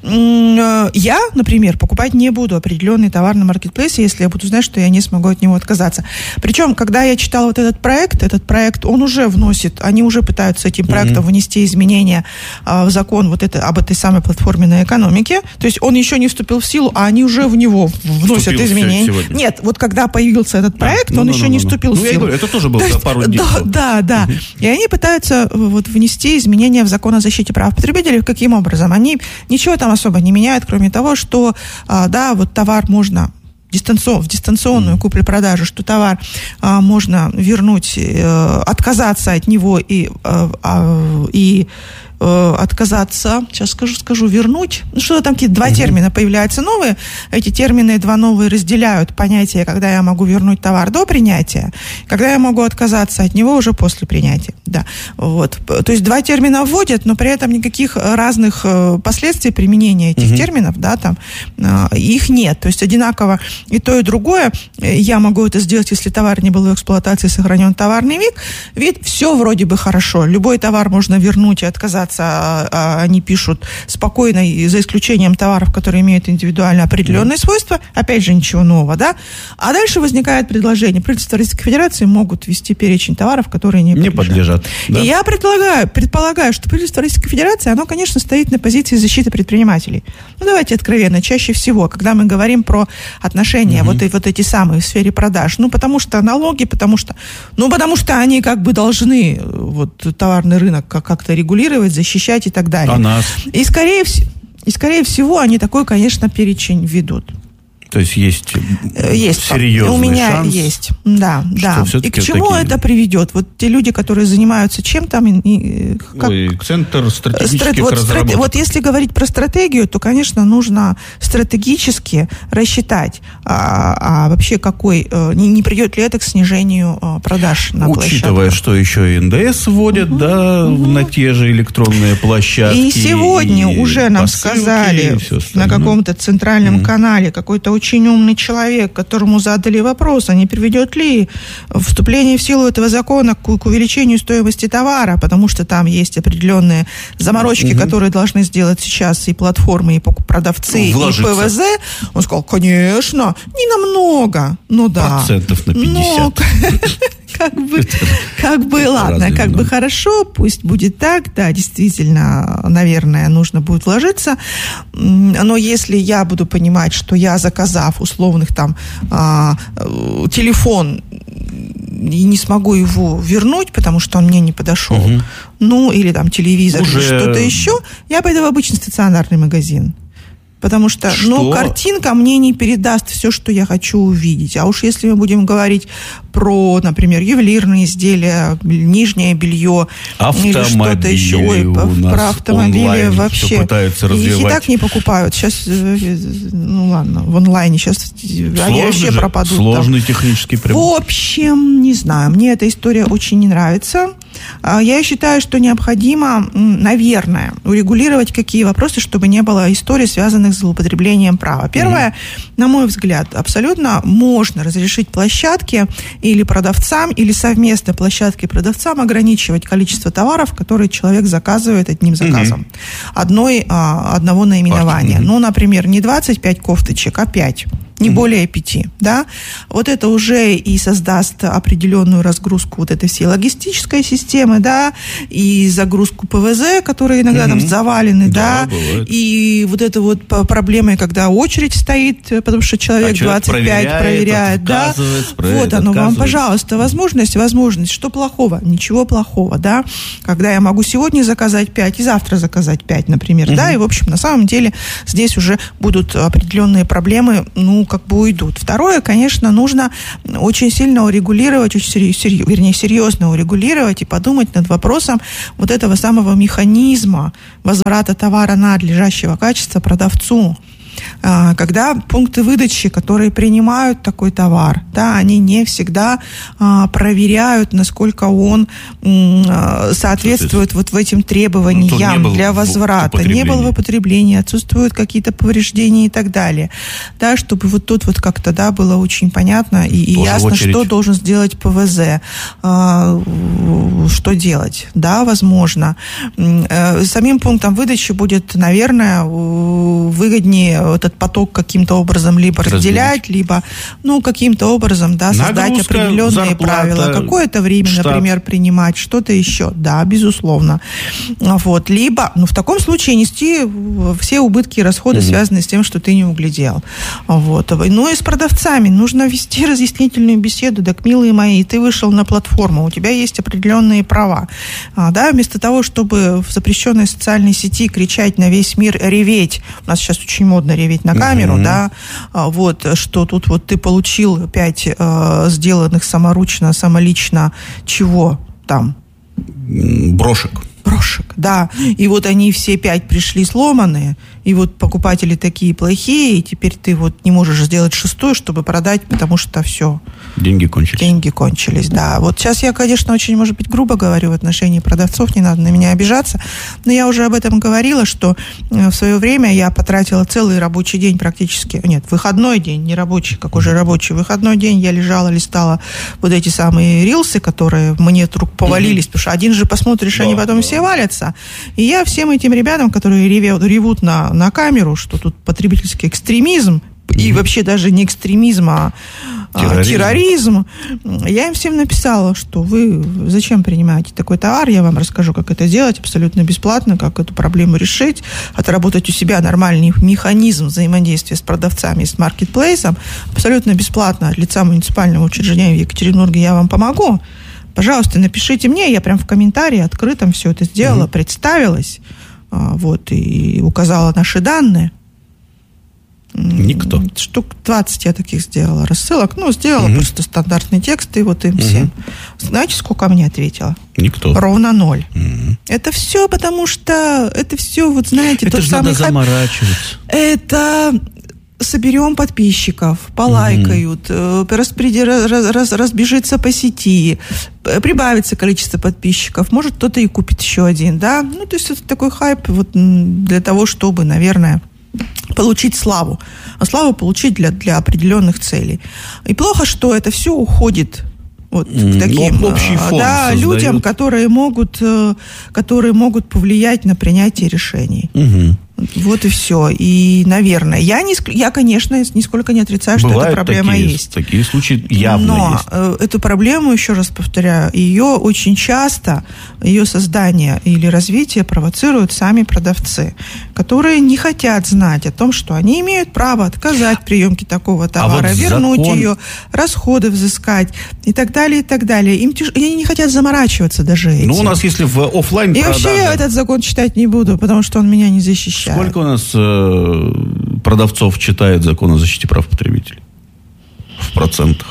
Я, например, покупать не буду определенный товар на маркетплейсе, если я буду знать, что я не смогу от него отказаться. Причем, когда я читала вот этот проект, этот проект, он уже вносит, они уже пытаются этим проектом mm-hmm. внести изменения а, в закон вот это, об этой самой платформенной экономике. То есть он еще не вступил в силу, а они уже в него вносят вступил изменения. Нет, вот когда появился этот проект, а, он ну, еще ну, ну, не вступил ну, в силу. Я говорю, это тоже было за пару дней. Да, да, да. Mm-hmm. И они пытаются вот внести изменения в закон о защите прав потребителей. Каким образом? Они ничего там особо не меняют, кроме того, что, а, да, вот товар можно дистанцион, в дистанционную куплю-продажу, что товар а, можно вернуть, э, отказаться от него и, э, э, и э, отказаться, сейчас скажу, скажу, вернуть. Ну, что-то там какие-то два uh-huh. термина появляются новые. Эти термины два новые разделяют понятие, когда я могу вернуть товар до принятия, когда я могу отказаться от него уже после принятия. Да. Вот. То есть два термина вводят, но при этом никаких разных э, последствий применения этих uh-huh. терминов, да, там, э, их нет. То есть одинаково и то, и другое. Я могу это сделать, если товар не был в эксплуатации, сохранен товарный вид. Вид, все вроде бы хорошо. Любой товар можно вернуть и отказаться. А, а, они пишут спокойно, за исключением товаров, которые имеют индивидуально определенные mm. свойства. Опять же, ничего нового, да? А дальше возникает предложение. Правительство Российской Федерации могут ввести перечень товаров, которые не подлежат. Не подлежат, да. И я предполагаю, предполагаю, что правительство Российской Федерации, оно, конечно, стоит на позиции защиты предпринимателей. Ну, давайте откровенно. Чаще всего, когда мы говорим про отношения Mm-hmm. вот, и, вот эти самые в сфере продаж. Ну, потому что налоги, потому что, ну, потому что они как бы должны вот, товарный рынок как-то регулировать, защищать и так далее. А нас? И скорее, и скорее всего они такой, конечно, перечень ведут. То есть есть, есть серьезный у меня шанс, есть, да, да. И к чему такие... это приведет? Вот те люди, которые занимаются чем там, и, как... Ой, Центр стратегических Страт... вот, разработок. Страт... Вот если говорить про стратегию, то, конечно, нужно стратегически рассчитать, а, а вообще какой, не, не придет ли это к снижению продаж на площадках. Учитывая, что еще и эн дэ эс вводят, угу, да, угу. на те же электронные площадки. И сегодня и уже нам сказали на каком-то центральном угу. канале какой-то очень умный человек, которому задали вопрос, а не приведет ли вступление в силу этого закона к, к увеличению стоимости товара, потому что там есть определенные заморочки, угу. которые должны сделать сейчас и платформы, и продавцы, Вложиться. И пэ вэ зэ. Он сказал, конечно, не намного, ну да. Процентов на пятьдесят. Но, как бы, как бы, ладно, как бы хорошо, пусть будет так, да, действительно, наверное, нужно будет вложиться, но если я буду понимать, что я, заказав условных там а, телефон и не смогу его вернуть, потому что он мне не подошел, угу. ну, или там телевизор, Уже... или что-то еще, я пойду в обычный стационарный магазин. Потому что, что? ну, картинка мне не передаст все, что я хочу увидеть. А уж если мы будем говорить про, например, ювелирные изделия, нижнее белье или что-то еще. Ой, про автомобили вообще. Их и так не покупают. Сейчас, ну ладно, в онлайне сейчас Сложный они вообще же, пропадут. Сложный там. Технический прибор. В общем, не знаю, мне эта история очень не нравится. Я считаю, что необходимо, наверное, урегулировать какие вопросы, чтобы не было историй, связанных с злоупотреблением права. Первое, mm-hmm. на мой взгляд, абсолютно можно разрешить площадке или продавцам, или совместно площадке и продавцам ограничивать количество товаров, которые человек заказывает одним заказом. Mm-hmm. Одной, а, одного наименования. Mm-hmm. Ну, например, не двадцать пять кофточек, а пять. Не mm-hmm. более пяти, да, вот это уже и создаст определенную разгрузку вот этой всей логистической системы, да, и загрузку ПВЗ, которые иногда mm-hmm. там завалены, да, да и вот это вот проблемой, когда очередь стоит, потому что человек, а двадцать пять проверяет, проверяет да, вот оно вам, пожалуйста, возможность, возможность, что плохого? Ничего плохого, да, когда я могу сегодня заказать пять и завтра заказать пять, например, mm-hmm. да, и, в общем, на самом деле здесь уже будут определенные проблемы, ну, как бы уйдут. Второе, конечно, нужно очень сильно урегулировать, очень серьезно, вернее, серьезно урегулировать и подумать над вопросом вот этого самого механизма возврата товара надлежащего качества продавцу. Когда пункты выдачи, которые принимают такой товар, да, они не всегда а, проверяют, насколько он а, соответствует вот в этим требованиям ну, для возврата. Не было в употреблении, отсутствуют какие-то повреждения и так далее. Да, чтобы вот тут вот как-то, да, было очень понятно и, и ясно, что должен сделать ПВЗ, а, что делать. Да, возможно. Самим пунктом выдачи будет, наверное, выгоднее этот поток каким-то образом либо разделять, разделить, либо, ну, каким-то образом, да, создать нагрузка, определенные зарплата, правила. Какое-то время, штат. Например, принимать, что-то еще. Да, безусловно. Вот. Либо, ну, в таком случае нести все убытки и расходы, угу. связанные с тем, что ты не углядел. Вот. Ну, и с продавцами нужно вести разъяснительную беседу. Так, милые мои, ты вышел на платформу, у тебя есть определенные права. А, да, вместо того, чтобы в запрещенной социальной сети кричать на весь мир, реветь, у нас сейчас очень модно реветь на камеру, mm-hmm. да, вот, что тут вот ты получил пять э, сделанных саморучно, самолично, чего там? Брошек. Брошек, да. И вот они все пять пришли сломанные, и вот покупатели такие плохие, и теперь ты вот не можешь сделать шестую, чтобы продать, потому что все. Деньги кончились. Деньги кончились, да. Вот сейчас я, конечно, очень, может быть, грубо говорю в отношении продавцов, не надо на меня обижаться, но я уже об этом говорила, что в свое время я потратила целый рабочий день практически, нет, выходной день, не рабочий, как уже рабочий, выходной день я лежала, листала вот эти самые рилсы, которые мне вдруг повалились, mm-hmm. потому что один же посмотришь, да, они потом да. все валятся. И я всем этим ребятам, которые ревут, ревут на, на камеру, что тут потребительский экстремизм, mm-hmm. и вообще даже не экстремизм, а терроризм. терроризм, я им всем написала, что вы зачем принимаете такой товар, я вам расскажу, как это делать абсолютно бесплатно, как эту проблему решить, отработать у себя нормальный механизм взаимодействия с продавцами и с маркетплейсом абсолютно бесплатно от лица муниципального учреждения в Екатеринбурге я вам помогу. Пожалуйста, напишите мне, я прям в комментарии открытом все это сделала, mm-hmm. представилась, вот, и указала наши данные. Никто. Штук двадцать я таких сделала рассылок. Ну, сделала угу. просто стандартный текст, и вот им угу. всем. Знаете, сколько мне ответило? Никто. Ровно ноль. Угу. Это все потому, что это все, вот знаете, это тот же самый... надо заморачиваться. Это... соберем подписчиков, полайкают, mm-hmm. распреди... раз, раз, разбежится по сети, прибавится количество подписчиков, может, кто-то и купит еще один, да? Ну, то есть это такой хайп вот для того, чтобы, наверное, получить славу. А славу получить для, для определенных целей. И плохо, что это все уходит вот к таким ну, общий фон да, людям, которые могут, которые могут повлиять на принятие решений. Угу. Вот и все. И, наверное, я, не, я конечно, нисколько не отрицаю, что Бывают эта проблема такие, есть. Такие случаи явно Но есть. Но эту проблему, еще раз повторяю, ее очень часто, ее создание или развитие провоцируют сами продавцы, которые не хотят знать о том, что они имеют право отказать в приемке такого товара, а вот вернуть закон... ее, расходы взыскать и так далее, и так далее. Им тяж... Они не хотят заморачиваться даже этим. Ну, у нас, если в офлайн И продаже... вообще я этот закон читать не буду, потому что он меня не защищает. Сколько у нас э, продавцов читает закон о защите прав потребителей? В процентах.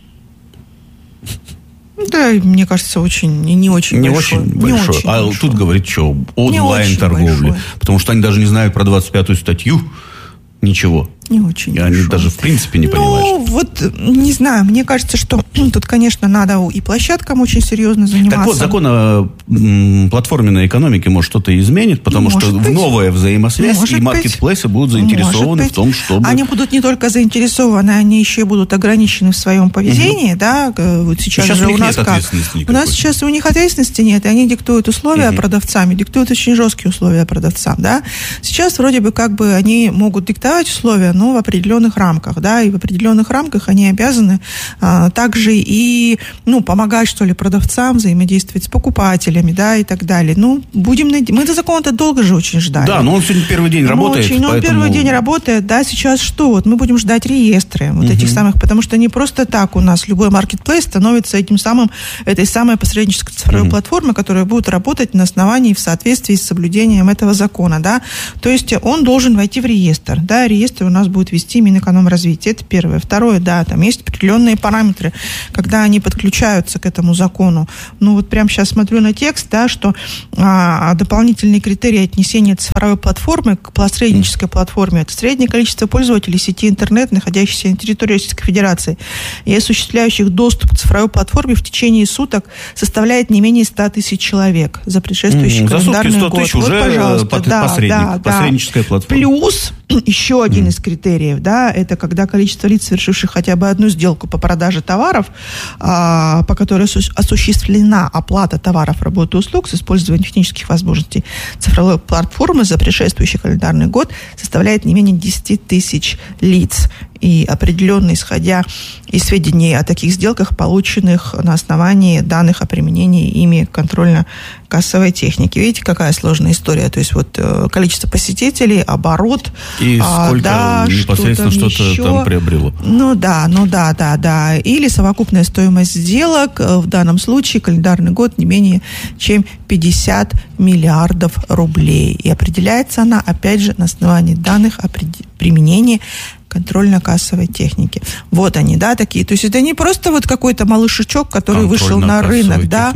Да, мне кажется, очень не очень не большой. Очень большой. Не очень а большой. Тут говорит, что онлайн-торговля. Потому что они даже не знают про двадцать пятую статью. Ничего. Не очень. И они даже в принципе не понимают. Ну, вот, не знаю, мне кажется, что тут, конечно, надо и площадкам очень серьезно заниматься. Так вот, закон о м, платформенной экономике, может, что-то изменит, потому может что быть. новая взаимосвязь, может и маркетплейсы будут заинтересованы в том, чтобы... Они будут не только заинтересованы, они еще и будут ограничены в своем поведении, угу. да, вот сейчас, сейчас же у, у нас как? У нас сейчас у них ответственности нет, и они диктуют условия угу. продавцам, диктуют очень жесткие условия продавцам, да. Сейчас вроде бы как бы они могут диктовать условия, но в определенных рамках, да, и в определенных рамках они обязаны а, также и, ну, помогать, что ли, продавцам взаимодействовать с покупателями, да, и так далее. Ну, будем надеяться. Мы этот закон-то долго же очень ждали. Да, но он сегодня первый день работает. Очень, поэтому... Он первый день работает, да, сейчас что? Вот мы будем ждать реестры вот uh-huh. этих самых, потому что не просто так у нас любой маркетплейс становится этим самым, этой самой посреднической цифровой uh-huh. платформой, которая будет работать на основании в соответствии с соблюдением этого закона, да. То есть он должен войти в реестр, да, реестр у нас будет вести Минэкономразвития. Это первое. Второе, да, там есть определенные параметры, когда они подключаются к этому закону. Ну, вот прямо сейчас смотрю на текст, да, что а, дополнительные критерии отнесения цифровой платформы к посреднической платформе — это среднее количество пользователей сети интернет, находящихся на территории Российской Федерации и осуществляющих доступ к цифровой платформе в течение суток составляет не менее ста тысяч человек за предшествующий mm, календарный за сутки сто год. тысяч Вот, уже пожалуйста, да, посредник, да, посредническая да. платформа. Плюс еще один mm. из критериев, да, это когда количество лиц, совершивших хотя бы одну сделку по продаже товаров, а, по которой осуществлена оплата товаров, работы и услуг с использованием технических возможностей цифровой платформы за предшествующий календарный год, составляет не менее десять тысяч лиц. И определенно, исходя из сведений о таких сделках, полученных на основании данных о применении ими контрольно-кассовой техники. Видите, какая сложная история? То есть вот количество посетителей, оборот. И сколько да, непосредственно что-то, что-то там приобрело. Ну да, ну да, да, да. Или совокупная стоимость сделок, в данном случае календарный год, не менее чем пятьдесят миллиардов рублей. И определяется она, опять же, на основании данных о применении контрольно-кассовой техники. Вот они, да, такие. То есть это не просто вот какой-то малышечок, который вышел на рынок, да.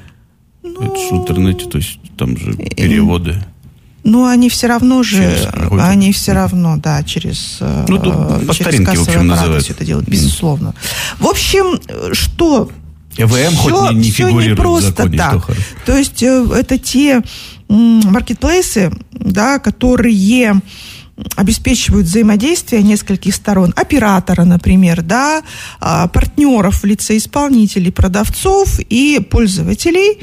Ну, это же в интернете, то есть там же переводы. Ну, они все равно же, они все равно, да, через, ну, по через старинке, в общем, называют. Все это делают, безусловно. В общем, что... ЭВМ все, хоть не, не все фигурирует не просто в законе, так. что хорошо. То есть это те маркетплейсы, да, которые обеспечивают взаимодействие нескольких сторон, оператора, например, да, партнеров в лице исполнителей, продавцов и пользователей,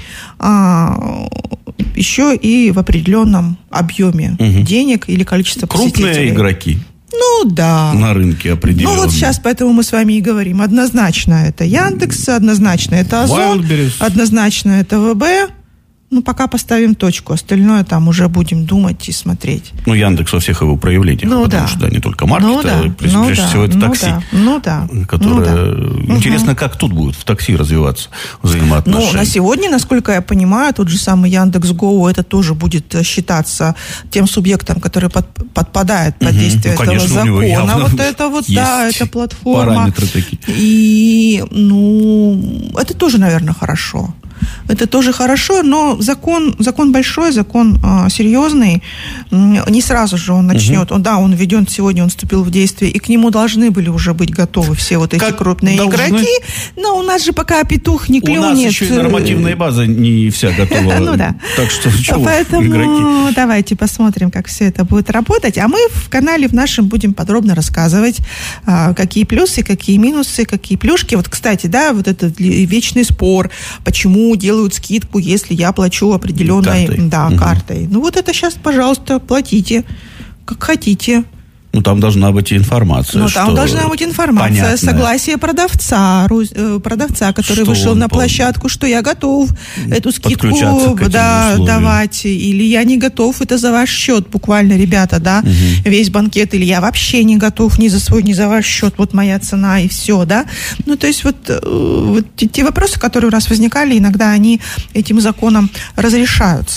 еще и в определенном объеме угу. денег или количества посетителей. Крупные игроки. Ну, да. На рынке определенно. Ну, вот сейчас поэтому мы с вами и говорим. Однозначно это Яндекс, однозначно это Озон, Wildberries. однозначно это ВБ. Ну, пока поставим точку, остальное там уже будем думать и смотреть. Ну, Яндекс во всех его проявлениях, ну, потому да. что не только маркет, ну, да. а прежде ну, всего да. это такси. Ну, да. Которое... Ну, да. Интересно, угу. как тут будет в такси развиваться взаимоотношения. Ну, на сегодня, насколько я понимаю, тот же самый Яндекс.Гоу, это тоже будет считаться тем субъектом, который под, подпадает под угу. действие ну, конечно, этого закона. Вот это вот, да, это платформа. Параметры такие. И, ну, это тоже, наверное, хорошо. Это тоже хорошо, но закон, закон большой, закон а, серьезный. Не сразу же он начнет. Угу. Он, да, он введен сегодня, он вступил в действие, и к нему должны были уже быть готовы все вот эти как крупные должны? игроки. Но у нас же пока петух не клюнет. У нас еще и нормативная база не вся готова. Ну да. Так что чего Поэтому давайте посмотрим, как все это будет работать. А мы в канале в нашем будем подробно рассказывать, какие плюсы, какие минусы, какие плюшки. Вот, кстати, да, вот этот вечный спор, почему делают скидку, если я плачу определенной картой. Да, угу. картой. Ну вот это сейчас, пожалуйста, платите, как хотите. Ну, там должна быть информация. Ну, там должна быть информация, понятная. Согласие продавца, продавца, который что вышел на площадку, что я готов эту скидку да, давать, или я не готов, это за ваш счет, буквально, ребята, да, угу. весь банкет, или я вообще не готов ни за свой, ни за ваш счет, вот моя цена, и все, да. Ну, то есть вот, вот те вопросы, которые у нас возникали, иногда они этим законом разрешаются.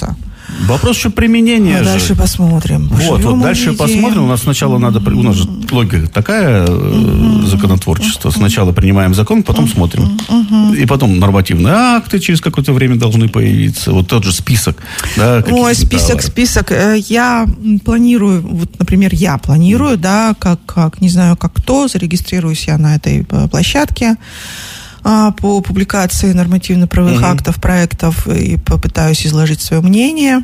Вопрос еще применения. А же. Дальше посмотрим. Вот, вот дальше увидим. посмотрим. У нас сначала надо... У нас же логика такая, mm-hmm. законотворчество. Сначала принимаем закон, потом mm-hmm. смотрим. Mm-hmm. И потом нормативные акты через какое-то время должны появиться. Вот тот же список. Да, Ой, список, товаров. список. Я планирую, вот, например, я планирую, mm-hmm. да, как, как, не знаю, как кто, зарегистрируюсь я на этой площадке по публикации нормативно-правовых mm-hmm. актов, проектов, и попытаюсь изложить свое мнение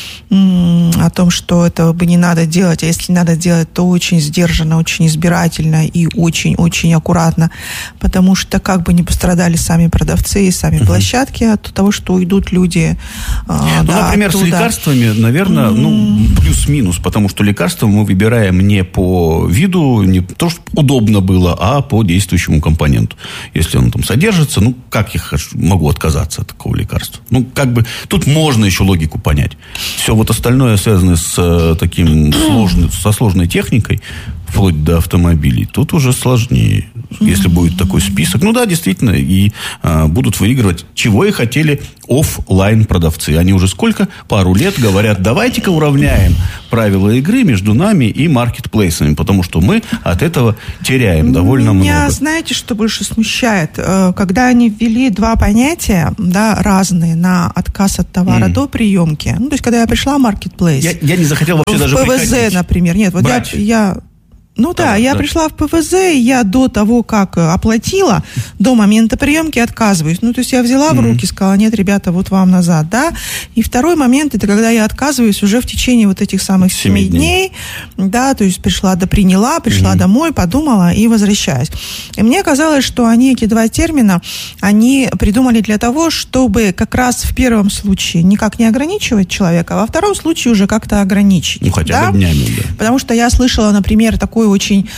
о том, что этого бы не надо делать, а если надо делать, то очень сдержанно, очень избирательно и очень-очень аккуратно, потому что как бы не пострадали сами продавцы и сами mm-hmm. площадки от того, что уйдут люди. Ну, да, например, оттуда. С лекарствами, наверное, mm-hmm. ну, плюс-минус, потому что лекарства мы выбираем не по виду, не то, что удобно было, а по действующему компоненту. Если он там содержится, ну, как я могу отказаться от такого лекарства? Ну, как бы, тут можно еще логику понять. Все вот остальное, связанное с э, таким сложным, со сложной техникой, вплоть до автомобилей, тут уже сложнее. Если будет такой список. Ну да, действительно, и а, будут выигрывать, чего и хотели офлайн продавцы. Они уже сколько? Пару лет говорят, давайте-ка уравняем правила игры между нами и маркетплейсами, потому что мы от этого теряем довольно много. Меня, знаете, что больше смущает? Когда они ввели два понятия, да, разные, на отказ от товара mm. до приемки. Ну, то есть, когда я пришла в маркетплейс. Я, я не захотел вообще в даже ПВЗ, приходить. Например. Нет, вот Брать. я... я Ну да, да, я да. пришла в ПВЗ, и я до того, как оплатила, до момента приемки отказываюсь. Ну, то есть я взяла в руки, сказала, нет, ребята, вот вам назад, да. И второй момент, это когда я отказываюсь уже в течение вот этих самых семи дней, да, то есть пришла, доприняла, пришла mm-hmm. домой, подумала и возвращаюсь. И мне казалось, что они, эти два термина, они придумали для того, чтобы как раз в первом случае никак не ограничивать человека, а во втором случае уже как-то ограничить. Ну, хотя да? бы днями, да. Потому что я слышала, например, такой очень,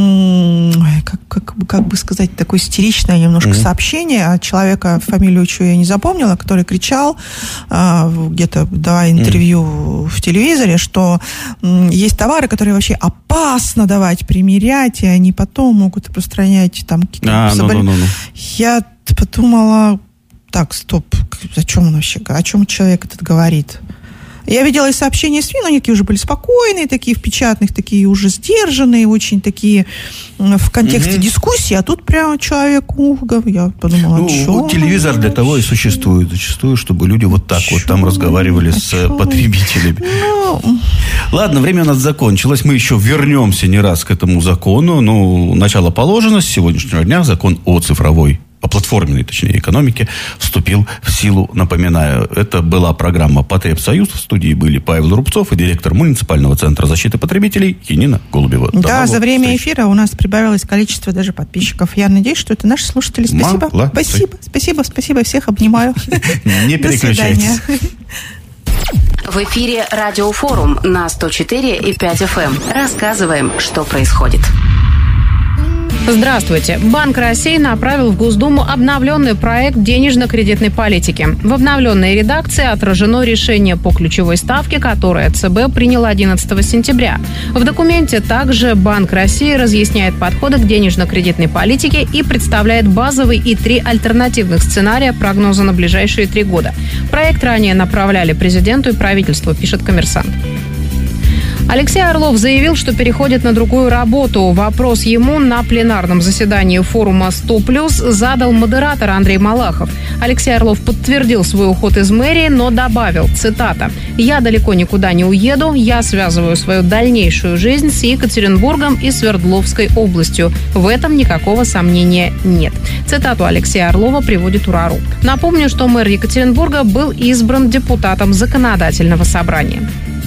как, как, как бы сказать, такое истеричное немножко mm-hmm. сообщение от человека, фамилию чью я не запомнила, который кричал, где-то давая интервью mm-hmm. в телевизоре, что есть товары, которые вообще опасно давать, примерять, и они потом могут распространять там какие-то а, заболевания. Ну, ну, ну, ну. Я подумала, так, стоп, о чем он вообще, о чем человек этот говорит? Я видела и сообщения СМИ, но они такие уже были спокойные, такие в печатных, такие уже сдержанные, очень такие в контексте mm-hmm. дискуссии, а тут прямо человек, ух, я подумала, ну, что? Телевизор для того и существует зачастую, чтобы люди вот так чё? вот там разговаривали а с чё? потребителями. Ну... Ладно, время у нас закончилось, мы еще вернемся не раз к этому закону. Ну, начало положено, с сегодняшнего дня закон о цифровой о платформенной, точнее, экономике вступил в силу. Напоминаю, это была программа «Потребсоюз». В студии были Павел Рубцов и директор муниципального центра защиты потребителей Янина Голубева. До да, за время встреч. эфира у нас прибавилось количество даже подписчиков. Я надеюсь, что это наши слушатели. Спасибо. Молодцы. Спасибо, спасибо, спасибо. Всех обнимаю. Не переключайтесь. В эфире Радиофорум на сто четыре и пять эф эм. Рассказываем, что происходит. Здравствуйте. Банк России направил в Госдуму обновленный проект денежно-кредитной политики. В обновленной редакции отражено решение по ключевой ставке, которое ЦБ принял одиннадцатого сентября. В документе также Банк России разъясняет подходы к денежно-кредитной политике и представляет базовый и три альтернативных сценария прогноза на ближайшие три года. Проект ранее направляли президенту и правительству, пишет «Коммерсант». Алексей Орлов заявил, что переходит на другую работу. Вопрос ему на пленарном заседании форума сто плюс задал модератор Андрей Малахов. Алексей Орлов подтвердил свой уход из мэрии, но добавил, цитата, «Я далеко никуда не уеду, я связываю свою дальнейшую жизнь с Екатеринбургом и Свердловской областью. В этом никакого сомнения нет». Цитату Алексея Орлова приводит УРАРУ. Напомню, что мэр Екатеринбурга был избран депутатом Законодательного собрания.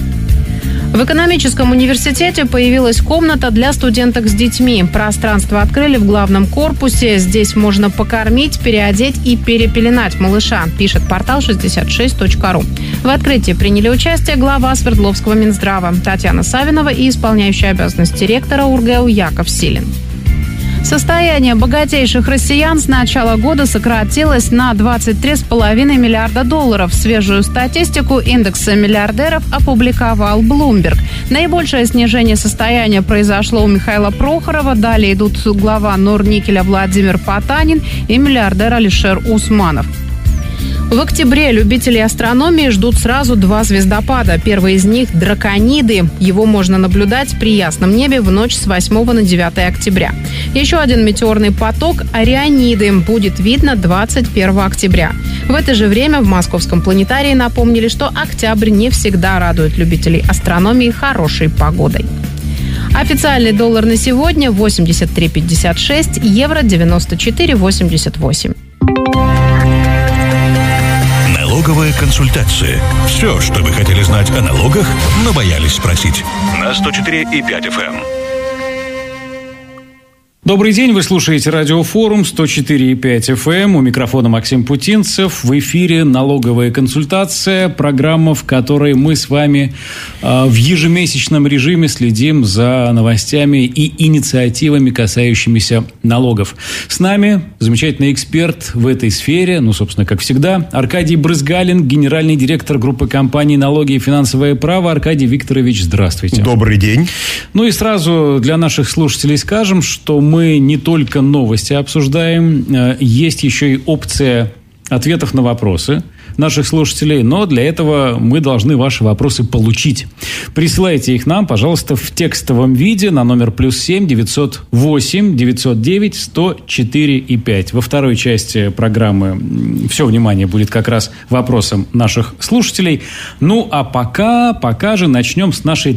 В экономическом университете появилась комната для студенток с детьми. Пространство открыли в главном корпусе. Здесь можно покормить, переодеть и перепеленать малыша, пишет портал шестьдесят шесть точка ру. В открытии приняли участие глава Свердловского Минздрава Татьяна Савинова и исполняющий обязанности ректора УрГЭУ Яков Силин. Состояние богатейших россиян с начала года сократилось на двадцать три целых пять десятых миллиарда долларов. Свежую статистику индекса миллиардеров опубликовал Bloomberg. Наибольшее снижение состояния произошло у Михаила Прохорова. Далее идут глава Норникеля Владимир Потанин и миллиардер Алишер Усманов. В октябре любители астрономии ждут сразу два звездопада. Первый из них – Дракониды. Его можно наблюдать при ясном небе в ночь с восьмого на девятое октября. Еще один метеорный поток – Ориониды. Будет видно двадцать первого октября. В это же время в Московском планетарии напомнили, что октябрь не всегда радует любителей астрономии хорошей погодой. Официальный доллар на сегодня – восемьдесят три пятьдесят шесть, евро – девяносто четыре восемьдесят восемь. Налоговая консультация. Все, что вы хотели знать о налогах, но боялись спросить. На сто четыре и пять эф эм. Добрый день, вы слушаете Радиофорум сто четыре и пять эф эм. У микрофона Максим Путинцев. В эфире налоговая консультация, программа, в которой мы с вами э, в ежемесячном режиме следим за новостями и инициативами, касающимися налогов. С нами замечательный эксперт в этой сфере, ну, собственно, как всегда, Аркадий Брызгалин, генеральный директор группы компаний «Налоги и финансовое право». Аркадий Викторович, здравствуйте. Добрый день. Ну и сразу для наших слушателей скажем, что мы Мы не только новости обсуждаем, есть еще и опция ответов на вопросы наших слушателей, но для этого мы должны ваши вопросы получить. Присылайте их нам, пожалуйста, в текстовом виде на номер плюс семь девятьсот восемь девятьсот девять сто четыре и пять. Во второй части программы все внимание будет как раз вопросам наших слушателей. Ну, а пока, пока же начнем с нашей